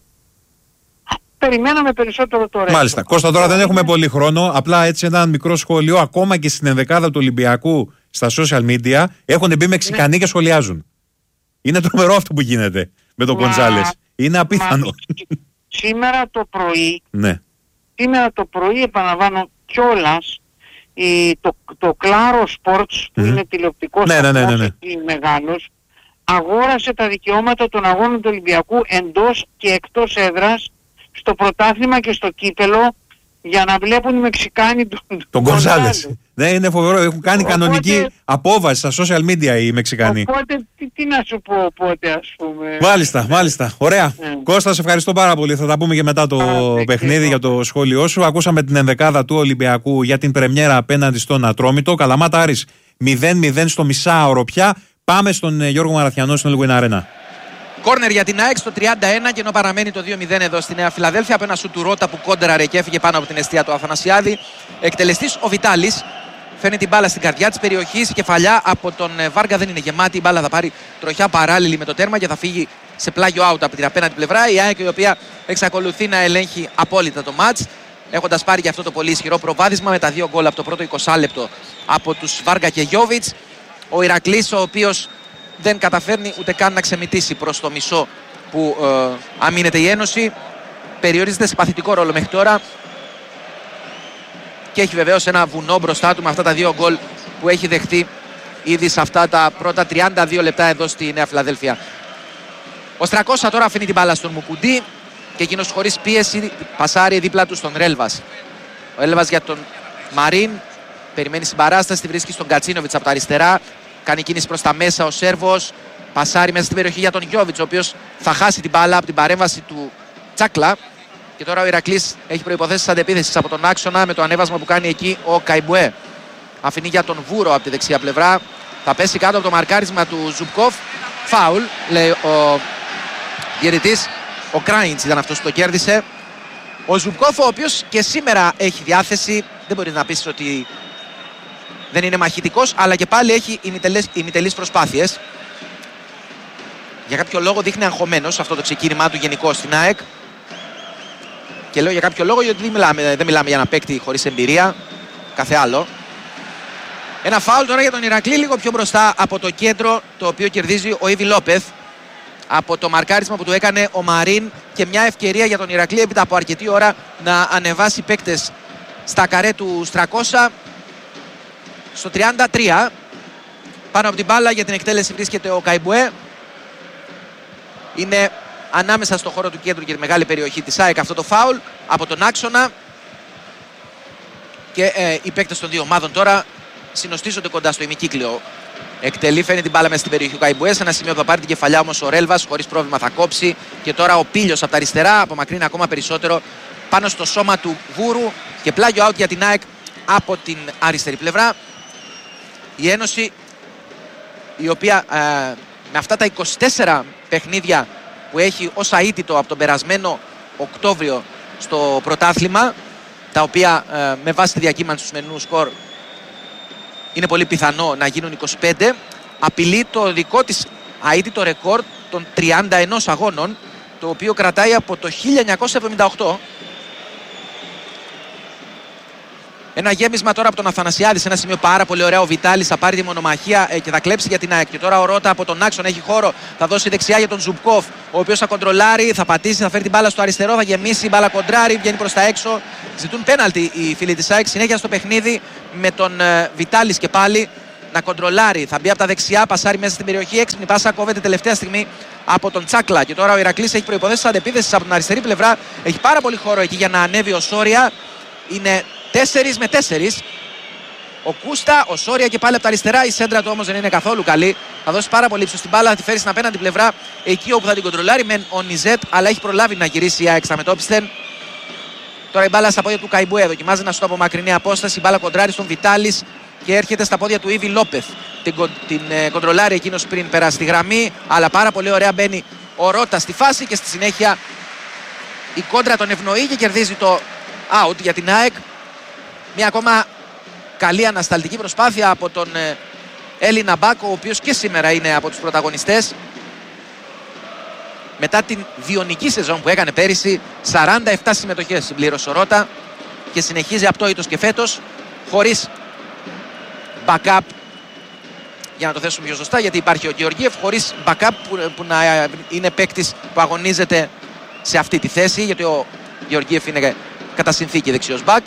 Περιμέναμε περισσότερο το Ρέτσο. Μάλιστα. Κώστα, τώρα δεν έχουμε πολύ χρόνο, απλά έτσι ένα μικρό σχόλιο, ακόμα και στην ενδεκάδα του Ολυμπιακού στα social media έχουν μπει Μεξικανοί ναι. και σχολιάζουν. Είναι τρομερό αυτό που γίνεται με τον Γκοντζάλες. Είναι απίθανο. Μα, σήμερα το πρωί, ναι. σήμερα το πρωί επαναλαμβάνω κιόλας, η, το, το Claro Sports που mm. είναι τηλεοπτικός ναι, ναι, ναι, ναι, ναι. μεγάλος, αγόρασε τα δικαιώματα των αγώνων του Ολυμπιακού εντός και εκτός έδρας στο πρωτάθλημα και στο κύπελο για να βλέπουν οι Μεξικάνοι τον, τον Γκονζάλες. Ναι, είναι φοβερό. Έχουν κάνει οπότε, κανονική απόβαση στα social media οι Μεξικανοί. Οπότε, τι, τι να σου πω οπότε, ας πούμε. Μάλιστα, μάλιστα. Ωραία. Yeah. Κώστα, σε ευχαριστώ πάρα πολύ. Θα τα πούμε και μετά το ah, παιχνίδι yeah. για το σχόλιο σου. Ακούσαμε την ενδεκάδα του Ολυμπιακού για την πρεμιέρα απέναντι στον Ατρόμητο. Καλαμάτα Άρης μηδέν μηδέν στο μισάωρο πια. Πάμε στον Γιώργο Μαραθιανό στην Elwin Arena. Κόρνερ για την ΑΕΚ στο τριάντα ένα και ενώ παραμένει το δύο μηδέν εδώ στη Νέα Φιλαδέλφια από ένα σου του Ρώτα που κόντραρε και έφυγε πάνω από την εστία του Αθανασιάδη. Εκτελεστής ο Βιτάλης φέρνει την μπάλα στην καρδιά της περιοχής. Κεφαλιά από τον Βάργα δεν είναι γεμάτη. Η μπάλα θα πάρει τροχιά παράλληλη με το τέρμα και θα φύγει σε πλάγιο out από την απέναντι πλευρά. Η ΑΕΚ η οποία εξακολουθεί να ελέγχει απόλυτα το μάτς, έχοντας πάρει και αυτό το πολύ ισχυρό προβάδισμα με τα δύο γκολ από το πρώτο είκοσι λεπτό από τους Βάργα και Γιόβιτς. Ο Ηρακλής ο οποίος δεν καταφέρνει ούτε καν να ξεμητήσει προς το μισό που ε, αμήνεται η Ένωση. Περιορίζεται σε παθητικό ρόλο μέχρι τώρα και έχει βεβαίως ένα βουνό μπροστά του με αυτά τα δύο γκολ που έχει δεχτεί ήδη σε αυτά τα πρώτα τριάντα δύο λεπτά εδώ στη Νέα Φιλαδέλφια. Ο Στρακόσα τώρα αφήνει την μπάλα στον Μουκουντή και εκείνος χωρίς πίεση πασάρει δίπλα του στον Ρέλβας. Ο Ρέλβας για τον Μαρίν περιμένει συμπαράσταση, τη βρίσκει στον Κατσίνοβιτς από τα αριστερά. Κάνει κίνηση προς τα μέσα ο Σέρβος. Πασάρει μέσα στην περιοχή για τον Γιόβιτς, ο οποίος θα χάσει την μπάλα από την παρέμβαση του Τσάκλα. Και τώρα ο Ηρακλής έχει προϋποθέσεις αντεπίθεσης από τον άξονα με το ανέβασμα που κάνει εκεί ο Καϊμπουέ. Αφήνει για τον Βούρο από τη δεξιά πλευρά. Θα πέσει κάτω από το μαρκάρισμα του Ζουμπκόφ. Φάουλ, λέει ο διαιτητής. Ο Κράιντς ήταν αυτός που το κέρδισε. Ο Ζουμπκόφ, ο οποίος και σήμερα έχει διάθεση. Δεν μπορεί να πεις ότι δεν είναι μαχητικός, αλλά και πάλι έχει ημιτελείς προσπάθειες. Για κάποιο λόγο δείχνει αγχωμένος αυτό το ξεκίνημά του γενικώς στην ΑΕΚ. Και λέω για κάποιο λόγο γιατί δεν μιλάμε, δεν μιλάμε για ένα παίκτη χωρίς εμπειρία. Κάθε άλλο. Ένα φάουλ τώρα για τον Ηρακλή λίγο πιο μπροστά από το κέντρο, το οποίο κερδίζει ο Ήβι Λόπεθ από το μαρκάρισμα που του έκανε ο Μαρίν, και μια ευκαιρία για τον Ηρακλή έπειτα από αρκετή ώρα να ανεβάσει παίκτες στα καρέ του Στρακόσα. Στο τριάντα τρία πάνω από την μπάλα για την εκτέλεση βρίσκεται ο Καϊμπουέ. Είναι ανάμεσα στο χώρο του κέντρου και τη μεγάλη περιοχή της ΑΕΚ αυτό το φάουλ από τον άξονα. Και ε, οι παίκτες των δύο ομάδων τώρα συνοστίζονται κοντά στο ημικύκλιο. Εκτελεί, φαίνει την μπάλα μέσα στην περιοχή του Καϊμπουέ. Σε ένα σημείο θα πάρει την κεφαλιά όμως ο Ρέλβας, χωρίς πρόβλημα θα κόψει. Και τώρα ο Πίλιος από τα αριστερά απομακρύνει ακόμα περισσότερο πάνω στο σώμα του Βούρου. Και πλάγιο out για την ΑΕΚ από την αριστερή πλευρά. Η Ένωση, η οποία ε, με αυτά τα είκοσι τέσσερα παιχνίδια που έχει ως αίτητο από τον περασμένο Οκτώβριο στο πρωτάθλημα, τα οποία ε, με βάση τη διακύμανση του σημερινού σκορ είναι πολύ πιθανό να γίνουν είκοσι πέντε, απειλεί το δικό της αίτητο ρεκόρ των τριάντα ένα αγώνων, το οποίο κρατάει από το χίλια εννιακόσια εβδομήντα οκτώ. Ένα γέμισμα τώρα από τον Αθανασιάδη σε ένα σημείο πάρα πολύ ωραίο. Ο Βιτάλης θα πάρει τη μονομαχία ε, και θα κλέψει για την ΑΕΚ. Και τώρα ο Ρώτα από τον άξονα έχει χώρο. Θα δώσει δεξιά για τον Ζουμπκόφ, ο οποίος θα κοντρολάρει, θα πατήσει, θα φέρει την μπάλα στο αριστερό, θα γεμίσει. Η μπάλα κοντράρει, βγαίνει προς τα έξω. Ζητούν πέναλτι οι φίλοι της ΑΕΚ. Συνέχεια στο παιχνίδι με τον ε, Βιτάλης και πάλι να κοντρολάρει. Θα μπει από τα δεξιά, πασάρει μέσα στην περιοχή. Έξυπνη πάσα κόβεται τελευταία στιγμή από τον Τσάκλα. Και τώρα ο Ηρακλής έχει προϋποθέσεις αντεπίθεσης από την αριστερή πλευρά. Έχει πάρα πολύ χώρο εκεί για να ανέβει ο Σόρια. Είναι τέσσερα με τέσσερα. Ο Κούστα, ο Σόρια και πάλι από τα αριστερά. Η σέντρα του όμως δεν είναι καθόλου καλή. Θα δώσει πάρα πολύ ύψος στην μπάλα, θα τη φέρει στην απέναντι πλευρά εκεί όπου θα την κοντρολάρει μεν ο Νιζέτ, αλλά έχει προλάβει να γυρίσει η ΑΕΚ στα μετώπισθεν. Τώρα η μπάλα στα πόδια του Καϊμπουέ. Δοκιμάζει να σου το από μακρινή απόσταση. Η μπάλα κοντράρει στον Βιτάλης και έρχεται στα πόδια του Ήβι Λόπεθ. Την, την ε, κοντρολάρει εκείνος πριν περάσει τη γραμμή, αλλά πάρα πολύ ωραία μπαίνει ο Ρώτα στη φάση και στη συνέχεια η κόντρα τον ευνοεί και κερδίζει το out για την ΑΕΚ. Μια ακόμα καλή ανασταλτική προσπάθεια από τον Έλληνα Μπάκ, ο οποίος και σήμερα είναι από τους πρωταγωνιστές. Μετά την διονική σεζόν που έκανε πέρυσι, σαράντα επτά συμμετοχές συμπλήρωσε ο Ρώτα και συνεχίζει απτόητος και φέτος, χωρίς backup, για να το θέσουμε πιο σωστά, γιατί υπάρχει ο Γεωργίεφ, χωρίς backup που, που να είναι παίκτης που αγωνίζεται σε αυτή τη θέση, γιατί ο Γεωργίεφ είναι κατά συνθήκη δεξιός μπακ.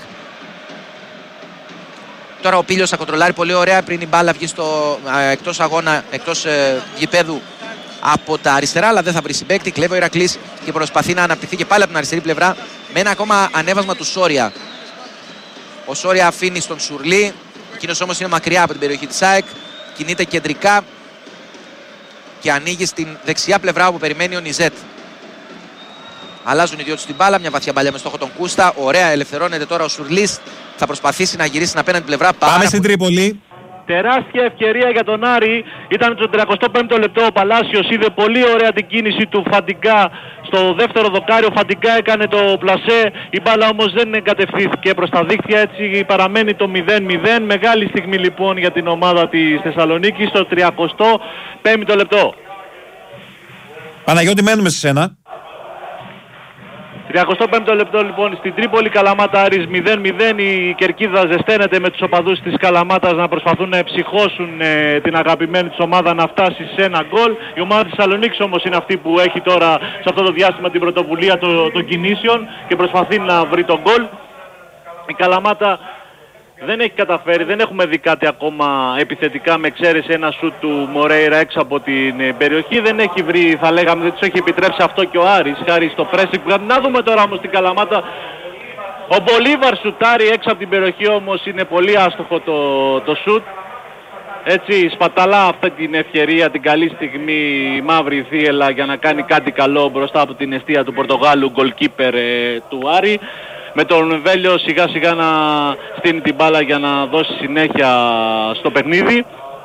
Τώρα ο Πίλιος θα κοντρολάρει πολύ ωραία πριν η μπάλα βγει στο, ε, εκτός αγώνα, εκτός ε, γηπέδου από τα αριστερά, αλλά δεν θα βρει συμπαίκτη. Κλέβει ο Ηρακλής και προσπαθεί να αναπτυχθεί και πάλι από την αριστερή πλευρά με ένα ακόμα ανέβασμα του Σόρια. Ο Σόρια αφήνει στον Σουρλί, εκείνος όμως είναι μακριά από την περιοχή της ΑΕΚ, κινείται κεντρικά και ανοίγει στην δεξιά πλευρά όπου περιμένει ο Νιζέτ. Αλλάζουν οι δυο τους την μπάλα, μια βαθιά μπαλιά με στόχο τον Κούστα. Ωραία, ελευθερώνεται τώρα ο Σουρλής. Θα προσπαθήσει να γυρίσει στην απέναντι πλευρά. Πάμε στην Τρίπολη. Τεράστια ευκαιρία για τον Άρη. Ήταν το τριακοστό πέμπτο λεπτό. Ο Παλάσιος είδε πολύ ωραία την κίνηση του Φαντιγκά στο δεύτερο δοκάρι. Ο Φαντιγκά έκανε το πλασέ. Η μπάλα όμως δεν εγκατευθύνθηκε προς τα δίχτυα. Έτσι παραμένει το μηδέν μηδέν. Μεγάλη στιγμή λοιπόν για την ομάδα της Θεσσαλονίκης στο τριακοστό πέμπτο λεπτό. Παναγιώτη, μένουμε σε σένα. τριάντα πέντε λεπτό λοιπόν στην Τρίπολη, Καλαμάτα Άρης μηδέν μηδέν. Η κερκίδα ζεσταίνεται με τους οπαδούς της Καλαμάτας να προσπαθούν να ψυχώσουν ε, την αγαπημένη της ομάδα να φτάσει σε ένα γκολ. Η ομάδα της Θεσσαλονίκης όμως είναι αυτή που έχει τώρα σε αυτό το διάστημα την πρωτοβουλία των, των κινήσεων και προσπαθεί να βρει τον γκολ. Η Καλαμάτα δεν έχει καταφέρει, δεν έχουμε δει κάτι ακόμα επιθετικά με εξαίρεση ένα σουτ του Μορέιρα έξω από την ε, περιοχή. Δεν έχει βρει, θα λέγαμε, δεν τους έχει επιτρέψει αυτό και ο Άρης χάρη στο pressing. Να δούμε τώρα όμως την Καλαμάτα. Ο Μπολίβαρ σουτάρει έξω από την περιοχή, όμως είναι πολύ άστοχο το, το σουτ. Έτσι σπαταλά αυτή την ευκαιρία, την καλή στιγμή η μαύρη θύελα για να κάνει κάτι καλό μπροστά από την εστία του Πορτογάλου goalkeeper ε, του Άρη. Με τον Βέλιο σιγά σιγά να στείνει την μπάλα για να δώσει συνέχεια στο παιχνίδι.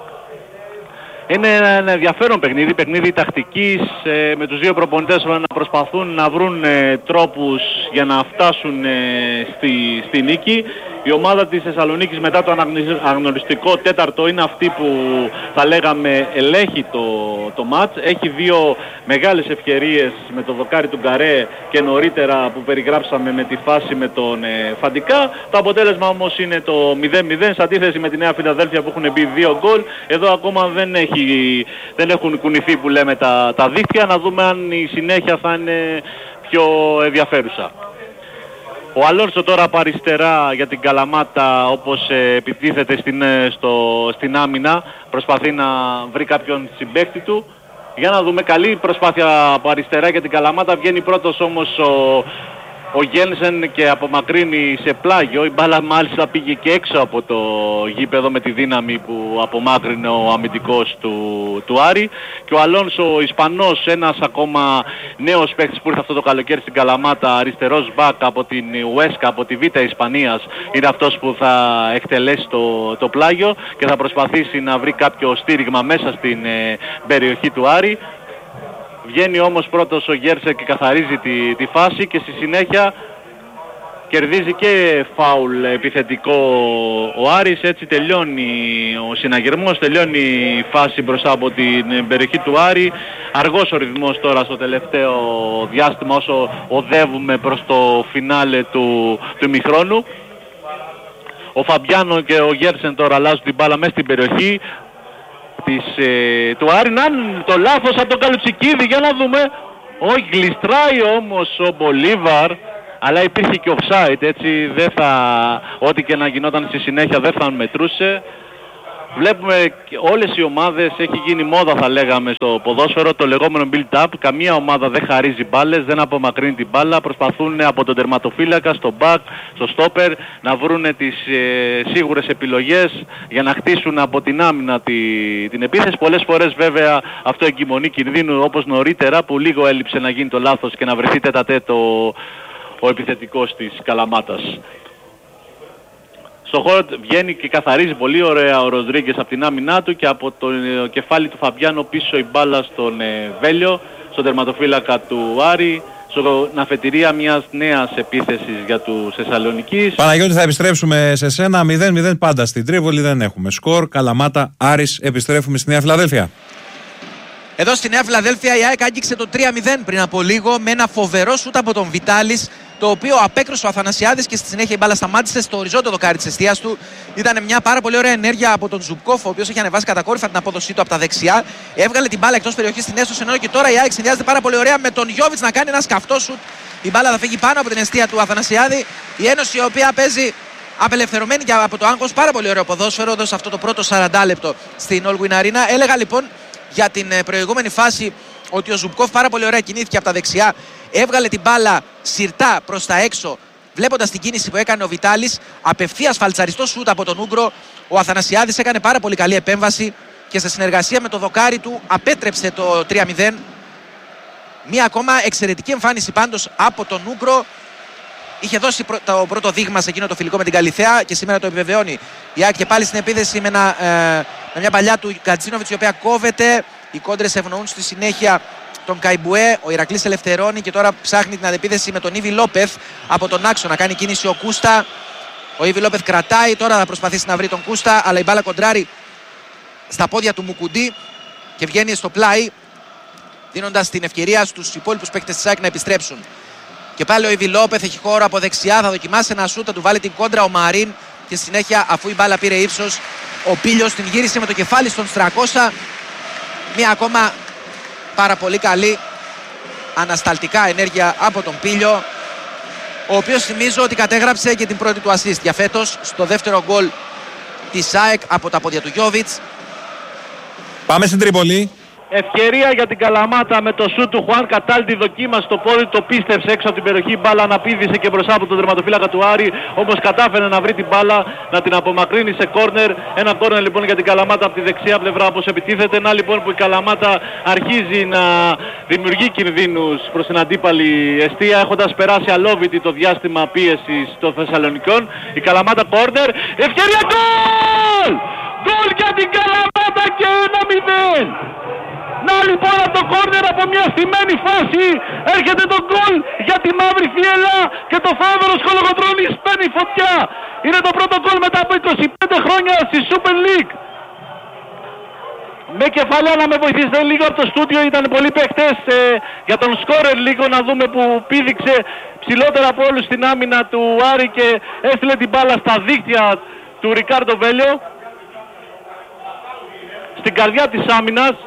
Είναι ένα ενδιαφέρον παιχνίδι, παιχνίδι τακτικής, ε, με τους δύο προπονητές να προσπαθούν να βρουν ε, τρόπους για να φτάσουν ε, στη, στη νίκη. Η ομάδα της Θεσσαλονίκης μετά το αναγνωριστικό τέταρτο είναι αυτή που θα λέγαμε ελέγχει το, το μάτς. Έχει δύο μεγάλες ευκαιρίες με το δοκάρι του Γκαρέ και νωρίτερα που περιγράψαμε με τη φάση με τον ε, Φαντικά. Το αποτέλεσμα όμως είναι το μηδέν μηδέν σε αντίθεση με τη Νέα Φιλαδέλφια που έχουν μπει δύο γκολ. Εδώ ακόμα δεν, έχει, δεν έχουν κουνηθεί που λέμε τα, τα δίχτυα. Να δούμε αν η συνέχεια θα είναι πιο ενδιαφέρουσα. Ο Αλόνσο τώρα από αριστερά για την Καλαμάτα, όπως ε, επιτίθεται στην, ε, στο, στην άμυνα, προσπαθεί να βρει κάποιον συμπαίκτη του. Για να δούμε, καλή προσπάθεια από αριστερά για την Καλαμάτα. Βγαίνει πρώτος όμως ο, ο Γένσεν και απομακρύνει σε πλάγιο. Η μπάλα μάλιστα πήγε και έξω από το γήπεδο με τη δύναμη που απομάκρυνε ο αμυντικός του, του Άρη. Και ο Αλόνσο, ο Ισπανός, ένας ακόμα νέος παίκτης που ήρθε αυτό το καλοκαίρι στην Καλαμάτα, αριστερός μπακ από την Ουέσκα, από τη Β' Ισπανίας, είναι αυτός που θα εκτελέσει το, το πλάγιο και θα προσπαθήσει να βρει κάποιο στήριγμα μέσα στην ε, περιοχή του Άρη. Βγαίνει όμως πρώτος ο Γέρσερ και καθαρίζει τη, τη φάση και στη συνέχεια κερδίζει και φάουλ επιθετικό ο Άρης. Έτσι τελειώνει ο συναγερμός, τελειώνει η φάση μπροστά από την περιοχή του Άρη. Αργός ο ρυθμός τώρα στο τελευταίο διάστημα όσο οδεύουμε προς το φινάλε του, του ημιχρόνου. Ο Φαμπιάνο και ο Γέρσεν τώρα αλλάζουν την μπάλα μέσα στην περιοχή της, ε, του Άρη. Να το λάθος από τον Καλουτσικίδη, για να δούμε. Όχι, γλιστράει όμως ο Μπολίβαρ, αλλά υπήρχε και offside, έτσι δεν θα, ό,τι και να γινόταν στη συνέχεια δεν θα μετρούσε. Βλέπουμε όλες οι ομάδες, έχει γίνει μόδα θα λέγαμε στο ποδόσφαιρο, το λεγόμενο build-up. Καμία ομάδα δεν χαρίζει μπάλες, δεν απομακρύνει την μπάλα. Προσπαθούν από τον τερματοφύλακα, στο back, στο stopper να βρουν τις ε, σίγουρες επιλογές για να χτίσουν από την άμυνα τη, την επίθεση. Πολλές φορές βέβαια αυτό εγκυμονεί κινδύνου, όπως νωρίτερα που λίγο έλειψε να γίνει το λάθος και να βρεθεί τέτα-τέτο ο επιθετικός της Καλαμάτας. Στο χώρο βγαίνει και καθαρίζει πολύ ωραία ο Ροντρίγκες από την άμυνά του και από το κεφάλι του Φαμπιάνο πίσω η μπάλα στον ε, Βέλιο, στον τερματοφύλακα του Άρη, στην αφετηρία μιας νέας επίθεσης για τους Θεσσαλονικείς. Παναγιώτη, θα επιστρέψουμε σε σένα. μηδέν μηδέν πάντα στην Τρίπολη, δεν έχουμε σκορ. Καλαμάτα, Άρης, επιστρέφουμε στη Νέα Φιλαδέλφια. Εδώ στη Νέα Φιλαδέλφια η ΑΕΚ άγγιξε το τρία μηδέν πριν από λίγο με ένα φοβερό σούτ από τον Βιτάλης, το οποίο απέκρουσε ο Αθανασιάδης και στη συνέχεια η μπάλα σταμάτησε στο οριζόντιο δοκάρι της εστίας του. Ήταν μια πάρα πολύ ωραία ενέργεια από τον Ζουμπκόφ, ο οποίος έχει ανεβάσει κατακόρυφα την απόδοσή του από τα δεξιά. Έβγαλε την μπάλα εκτός περιοχής στην έσω, ενώ και τώρα η ΑΕΚ συνδυάζεται πάρα πολύ ωραία με τον Γιώβιτς να κάνει ένα σκαφτό σούτ. Η μπάλα θα φύγει πάνω από την εστία του Αθανασιάδη. Η Ένωση, η οποία παίζει απελευθερωμένη και από το άγκος, πάρα πολύ ωραίο ποδόσφαιρο εδώ σε αυτό το πρώτο σαράντα λεπτό στην All Win Arena. Έλεγα λοιπόν για την προηγούμενη φάση ότι ο Ζουμπκόφ πάρα πολύ ωραία κινήθηκε από τα δεξιά, έβγαλε την μπάλα σιρτά προς τα έξω, βλέποντας την κίνηση που έκανε ο Βιτάλης, απευθείας φαλτσαριστό σούτ από τον Ούγκρο. Ο Αθανασιάδης έκανε πάρα πολύ καλή επέμβαση και σε συνεργασία με το δοκάρι του απέτρεψε το τρία μηδέν. Μία ακόμα εξαιρετική εμφάνιση πάντως από τον Ούγκρο. Είχε δώσει το πρώτο δείγμα σε εκείνο το φιλικό με την Καλιθέα και σήμερα το επιβεβαιώνει. Η ΑΕΚ και πάλι στην επίθεση με, ένα, ε, με μια παλιά του Γκατζίνοβιτς, η οποία κόβεται. Οι κόντρες ευνοούν στη συνέχεια τον Καϊμπουέ. Ο Ηρακλής ελευθερώνει και τώρα ψάχνει την αντεπίθεση με τον Ήβι Λόπεθ από τον άξο. Να κάνει κίνηση ο Κούστα. Ο Ήβι Λόπεθ κρατάει, τώρα θα προσπαθήσει να βρει τον Κούστα, αλλά η μπάλα κοντράρει στα πόδια του Μουκουντή και βγαίνει στο πλάι, δίνοντας την ευκαιρία στους υπόλοιπους παίκτες της ΑΕΚ να επιστρέψουν. Και πάλι ο Ιβιλόπεθ έχει χώρο από δεξιά, θα δοκιμάσει ένα σούτ, θα του βάλει την κόντρα ο Μαρίν και στη συνέχεια, αφού η μπάλα πήρε ύψος, ο Πίλιος την γύρισε με το κεφάλι στον Στρακώσα. Μια ακόμα πάρα πολύ καλή ανασταλτικά ενέργεια από τον Πίλιο, ο οποίος θυμίζω ότι κατέγραψε και την πρώτη του assist για φέτος στο δεύτερο γκολ της ΑΕΚ από τα πόδια του Γιόβιτς. Πάμε στην Τρίπολη. Ευκαιρία για την Καλαμάτα με το σούτ του Χουάν Κατάλτη, δοκίμασε το πόδι, το πίστεψε έξω από την περιοχή, μπάλα αναπήδησε και μπροστά από τον τερματοφύλακα του Άρη, όμως κατάφερε να βρει την μπάλα, να την απομακρύνει σε κόρνερ. Ένα κόρνερ λοιπόν για την Καλαμάτα από τη δεξιά πλευρά όπως επιτίθεται. Να λοιπόν που η Καλαμάτα αρχίζει να δημιουργεί κινδύνους προς την αντίπαλη εστία, έχοντας περάσει αλόβητη το διάστημα πίεσης των Θεσσαλονικών. Η Καλαμάτα κόρνερ, ευκαιρία, γκολ! Γκολ για την Καλαμάτα και ένα μηδέν. Να λοιπόν από το κόρνερ, από μια στημένη φάση, έρχεται το γκολ για τη Μαύρη Φιέλα και το Θόδωρος Κολοκοτρώνης παίρνει φωτιά. Είναι το πρώτο γκολ μετά από είκοσι πέντε χρόνια στη Super League. Με κεφαλιά να με βοηθήσετε λίγο από το στούντιο, ήταν πολλοί παίχτες ε, για τον σκόρερ λίγο να δούμε που πήδηξε ψηλότερα από όλους στην άμυνα του Άρη και έστειλε την μπάλα στα δίχτυα του Ρικάρντο Βέλιο. Στην καρδιά της άμυνας.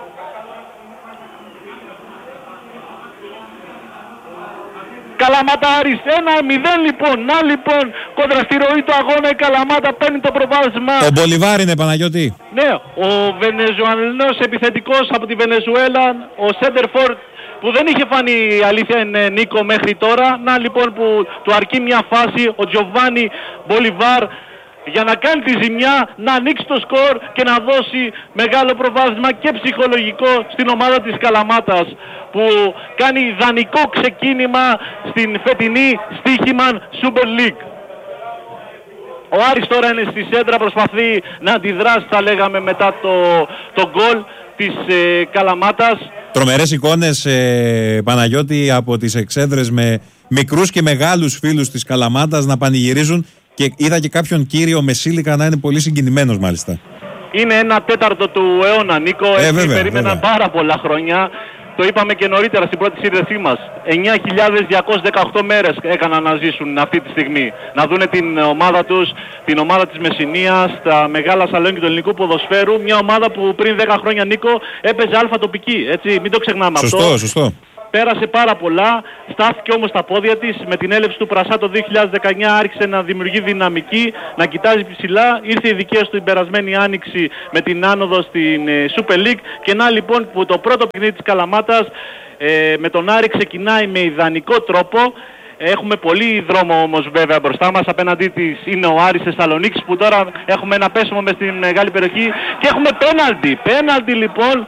Καλαμάτα Άρης ένα μηδέν λοιπόν. Να λοιπόν κόντρα στη ροή του αγώνα η Καλαμάτα παίρνει το προβάδισμα. Ο Μπολιβάρ είναι, Παναγιώτη. Ναι, ο Βενεζουαλινός επιθετικός από τη Βενεζουέλα, ο Σέντερφορ που δεν είχε φανεί η αλήθεια είναι Νίκο μέχρι τώρα. Να λοιπόν που του αρκεί μια φάση ο Τζοβάνι Μπολιβάρ για να κάνει τη ζημιά, να ανοίξει το σκορ και να δώσει μεγάλο προβάδισμα και ψυχολογικό στην ομάδα της Καλαμάτας που κάνει ιδανικό ξεκίνημα στην φετινή Στοίχημαν Super League. Ο Άρης τώρα είναι στη σέντρα, προσπαθεί να αντιδράσει, θα λέγαμε, μετά το, το γκολ της ε, Καλαμάτας. Τρομερές εικόνες, ε, Παναγιώτη, από τις εξέδρες με μικρούς και μεγάλους φίλους της Καλαμάτας να πανηγυρίζουν. Και είδα και κάποιον κύριο με σύλικα να είναι πολύ συγκινημένος μάλιστα. Είναι ένα τέταρτο του αιώνα, Νίκο. Ε, Έτσι βέβαια, περίμεναν βέβαια. πάρα πολλά χρόνια. Το είπαμε και νωρίτερα στην πρώτη σύνδεσή μας. εννιά χιλιάδες διακόσιες δεκαοκτώ μέρες έκαναν να ζήσουν αυτή τη στιγμή. Να δούνε την ομάδα τους, την ομάδα της Μεσσηνίας, τα μεγάλα σαλόνια του ελληνικού ποδοσφαίρου. Μια ομάδα που πριν δέκα χρόνια, Νίκο, έπαιζε αλφα τοπική. Έτσι, μην το ξεχνάμε σωστό, αυτό. Σωστό. Πέρασε πάρα πολλά, στάθηκε όμως στα πόδια της. Με την έλευση του Πρασά το δύο χιλιάδες δεκαεννιά άρχισε να δημιουργεί δυναμική, να κοιτάζει ψηλά. Ήρθε η δικαίωση του την περασμένη άνοιξη με την άνοδο στην ε, Super League. Και να λοιπόν που το πρώτο παιχνίδι της Καλαμάτας ε, με τον Άρη ξεκινάει με ιδανικό τρόπο. Έχουμε πολύ δρόμο όμως βέβαια μπροστά μας. Απέναντί της είναι ο Άρης Θεσσαλονίκης που τώρα έχουμε ένα πέσιμο μες στην μεγάλη περιοχή και έχουμε πέναλτι. Πέναλτι λοιπόν.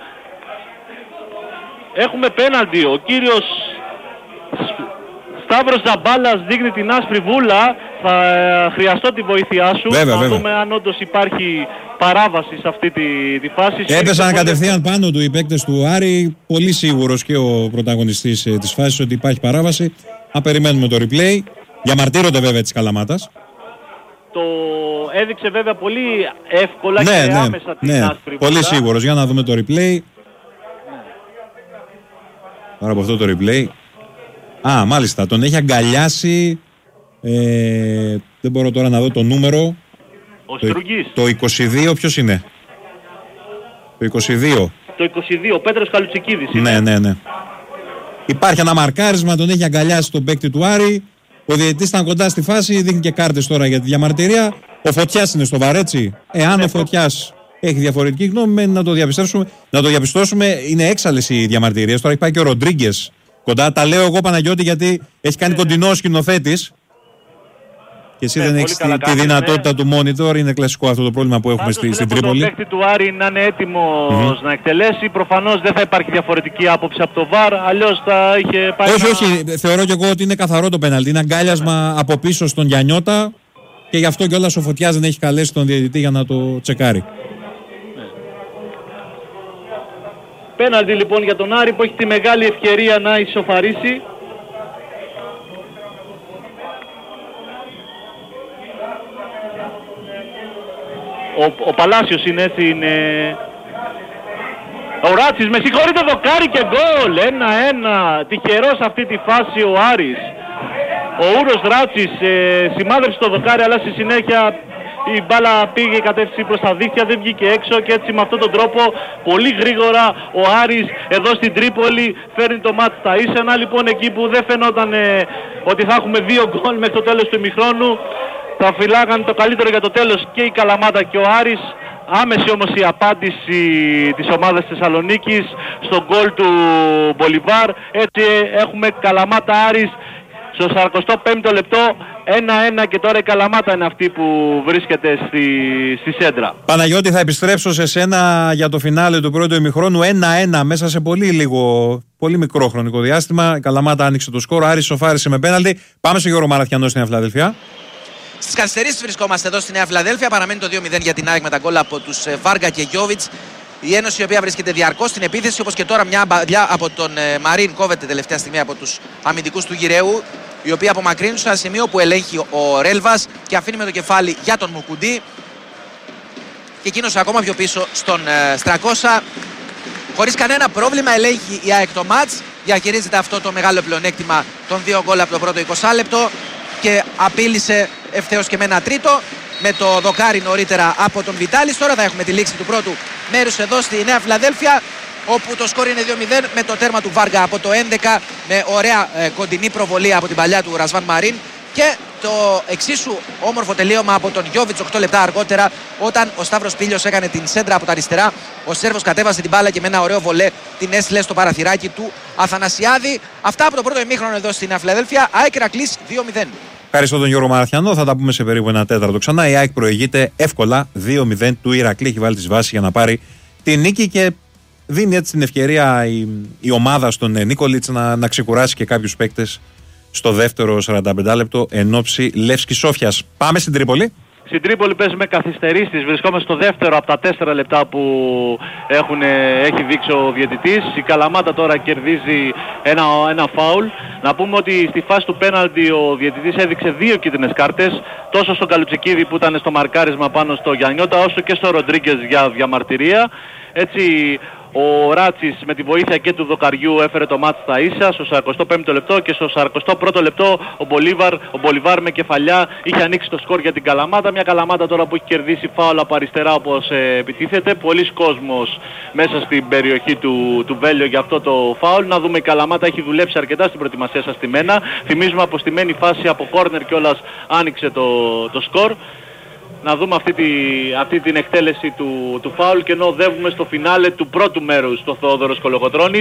Έχουμε πέναλτι. Ο κύριος Σταύρος Ζαμπάλας δείχνει την άσπρη βούλα. Θα χρειαστώ τη βοήθειά σου. Βέβαια, να βέβαια. δούμε αν όντως υπάρχει παράβαση σε αυτή τη, τη φάση. Έπεσαν κατευθείαν πάνω του οι παίκτες του Άρη. Πολύ σίγουρος και ο πρωταγωνιστής ε, της φάσης ότι υπάρχει παράβαση. Αν περιμένουμε το replay. Διαμαρτύρονται βέβαια της Καλαμάτας. Το έδειξε βέβαια πολύ εύκολα Ναι, και ναι, άμεσα την ναι. άσπρη βούλα. Πολύ σίγουρος. Για να δούμε το replay. Τώρα από αυτό το replay. Α, μάλιστα. Τον έχει αγκαλιάσει. Ε, δεν μπορώ τώρα να δω το νούμερο. Ο Το, Στρουγκής. το είκοσι δύο ποιος είναι? Το είκοσι δύο. Το είκοσι δύο. Ο Πέτρος Καλουτσικίδης είναι. Ναι, ναι, ναι. Υπάρχει ένα μαρκάρισμα, τον έχει αγκαλιάσει τον παίκτη του Άρη. Ο διαιτητής ήταν κοντά στη φάση, δίνει και κάρτες τώρα για τη διαμαρτυρία. Ο Φωτιάς είναι στο βαρ, έτσι. Εάν Ναι, ο Φωτιάς έχει διαφορετική γνώμη, μένει να το διαπιστώσουμε. Να το διαπιστώσουμε, είναι έξαλλες οι διαμαρτυρίες. Τώρα έχει πάει και ο Ροντρίγκες κοντά. Τα λέω εγώ, Παναγιώτη, γιατί έχει κάνει κοντινό ο σκηνοθέτης. Και εσύ Ναι, δεν πολύ έχεις τη, καλά τη κάνεις, δυνατότητα ναι. του monitor. Είναι κλασικό αυτό το πρόβλημα που έχουμε Πάντως στη, στην βλέπω Τρίπολη. τον παίκτη του Άρη να είναι έτοιμος mm-hmm. να εκτελέσει. Προφανώς δεν θα υπάρχει διαφορετική άποψη από το βαρ. Αλλιώς θα είχε πάει. Όχι, να... όχι. Θεωρώ και εγώ ότι είναι καθαρό το πέναλτι. Είναι αγκάλιασμα από πίσω στον Γιαννιώτα και γι' αυτό κιόλας ο Φωτιάς δεν έχει καλέσει τον διαιτητή για να το τσεκάρει. Πέναλτι λοιπόν για τον Άρη που έχει τη μεγάλη ευκαιρία να ισοφαρίσει. Ο, ο Παλάσιος είναι έτσι, είναι... Ο Ράτσης, με συγχωρείτε, δοκάρι και γκολ. Ένα-ένα. Τυχερός αυτή τη φάση ο Άρης. Ο Ούρος Ράτσης ε, σημάδεψε το δοκάρι, αλλά στη συνέχεια η μπάλα πήγε η κατεύθυνση προς τα δίχτυα, δεν βγήκε έξω και έτσι με αυτόν τον τρόπο πολύ γρήγορα ο Άρης εδώ στην Τρίπολη φέρνει το μάτς στα ίσα. Ένα λοιπόν εκεί που δεν φαινόταν ε, ότι θα έχουμε δύο γκολ μέχρι το τέλος του ημιχρόνου, θα φυλάγαν το καλύτερο για το τέλος και η Καλαμάτα και ο Άρης. Άμεση όμως η απάντηση της ομάδας της Θεσσαλονίκης στο γκολ του Μπολιβάρ. Έτσι έχουμε Καλαμάτα Άρης στο σαρανταπέμπτο πέμπτο λεπτό, ένα ένα, και τώρα η Καλαμάτα είναι αυτή που βρίσκεται στη, στη σέντρα. Παναγιώτη, θα επιστρέψω σε σένα για το φινάλε του πρώτου ημιχρόνου. ένα ένα μέσα σε πολύ λίγο, πολύ μικρό χρονικό διάστημα. Η Καλαμάτα άνοιξε το σκορ, Άρης σοφάρισε με πέναλτι. Πάμε στο Γιώργο Μαραθιανό στην Νέα Φιλαδέλφια. Στις καθυστερήσεις βρισκόμαστε εδώ στη Νέα Φιλαδέλφια. Παραμένει το δύο μηδέν για την ΑΕΚ με τα γκολ από τους Βάργα και Γιόβιτς. Η Ένωση η οποία βρίσκεται διαρκώς στην επίθεση, όπως και τώρα μια μπαλιά από τον ε, Μαρίν κόβεται τελευταία στιγμή από τους αμυντικούς του Γυραίου, οι οποίοι απομακρύνουν σε ένα σημείο που ελέγχει ο Ρέλβας και αφήνει με το κεφάλι για τον Μουκουντή. Και εκείνος ακόμα πιο πίσω στον ε, Στρακώσα. Χωρίς κανένα πρόβλημα ελέγχει η ΑΕΚ το μάτς. Διαχειρίζεται αυτό το μεγάλο πλεονέκτημα των δύο γκολ από το πρώτο είκοσι λεπτό και απείλησε ευθέως και με ένα τρίτο με το δοκάρι νωρίτερα από τον Βιτάλης. Τώρα θα έχουμε τη λήξη του πρώτου μέρους εδώ στη Νέα Φιλαδέλφια, όπου το σκορ είναι δύο μηδέν με το τέρμα του Βάργα από το έντεκα με ωραία ε, κοντινή προβολή από την παλιά του Ρασβάν Μαρίν και το εξίσου όμορφο τελείωμα από τον Γιόβιτς οκτώ λεπτά αργότερα, όταν ο Σταύρος Πήλιος έκανε την σέντρα από τα αριστερά. Ο Σέρβος κατέβασε την μπάλα και με ένα ωραίο βολέ την έστειλε στο παραθυράκι του Αθανασιάδη. Αυτά από το πρώτο ημίχρονο εδώ στη Νέα Φιλαδέλφια. ΑΕΚ Ηρακλής δύο μηδέν. Ευχαριστώ τον Γιώργο Μαραθιανό. Θα τα πούμε σε περίπου ένα τέταρτο ξανά. Η ΑΕΚ προηγείται εύκολα δύο μηδέν του Ηρακλή. Έχει βάλει τις βάσεις για να πάρει τη νίκη και δίνει έτσι την ευκαιρία η, η ομάδα στον Νίκολιτς να, να ξεκουράσει και κάποιους παίκτες στο δεύτερο σαρανταπέντε λεπτό εν ώψη Λεύσκης Σόφιας. Πάμε στην Τρίπολη. Στην Τρίπολη παίζουμε καθυστερήσεις, βρισκόμαστε στο δεύτερο από τα τέσσερα λεπτά που έχουν, έχει δείξει ο διαιτητής. Η Καλαμάτα τώρα κερδίζει ένα, ένα φάουλ. Να πούμε ότι στη φάση του πέναλτι ο διαιτητής έδειξε δύο κίτρινες κάρτες, τόσο στον Καλουτσικίδη που ήταν στο μαρκάρισμα πάνω στο Γιαννιώτα, όσο και στο Ροντρίγκες για διαμαρτυρία. Έτσι ο Ράτσης με τη βοήθεια και του Δοκαριού έφερε το μάτς στα ίσα στο σαρανταπέμπτο πέμπτο λεπτό και στο σαρανταπέμπτο πρώτο λεπτό ο Μπολίβαρ, ο Μπολιβάρ με κεφαλιά είχε ανοίξει το σκορ για την Καλαμάτα. Μια Καλαμάτα τώρα που έχει κερδίσει φάουλ από αριστερά όπως ε, επιτίθεται. Πολλοί κόσμος μέσα στην περιοχή του, του Βέλιο για αυτό το φάουλ. Να δούμε, η Καλαμάτα έχει δουλέψει αρκετά στην προετοιμασία σας στημένα. Θυμίζουμε από στημένη φάση από κόρνερ κιόλας άνοιξε το, το σκορ. Να δούμε αυτή, τη, αυτή την εκτέλεση του, του φάουλ και ενώ οδεύουμε στο φινάλε του πρώτου μέρους στο Θόδωρος Κολοκοτρώνη.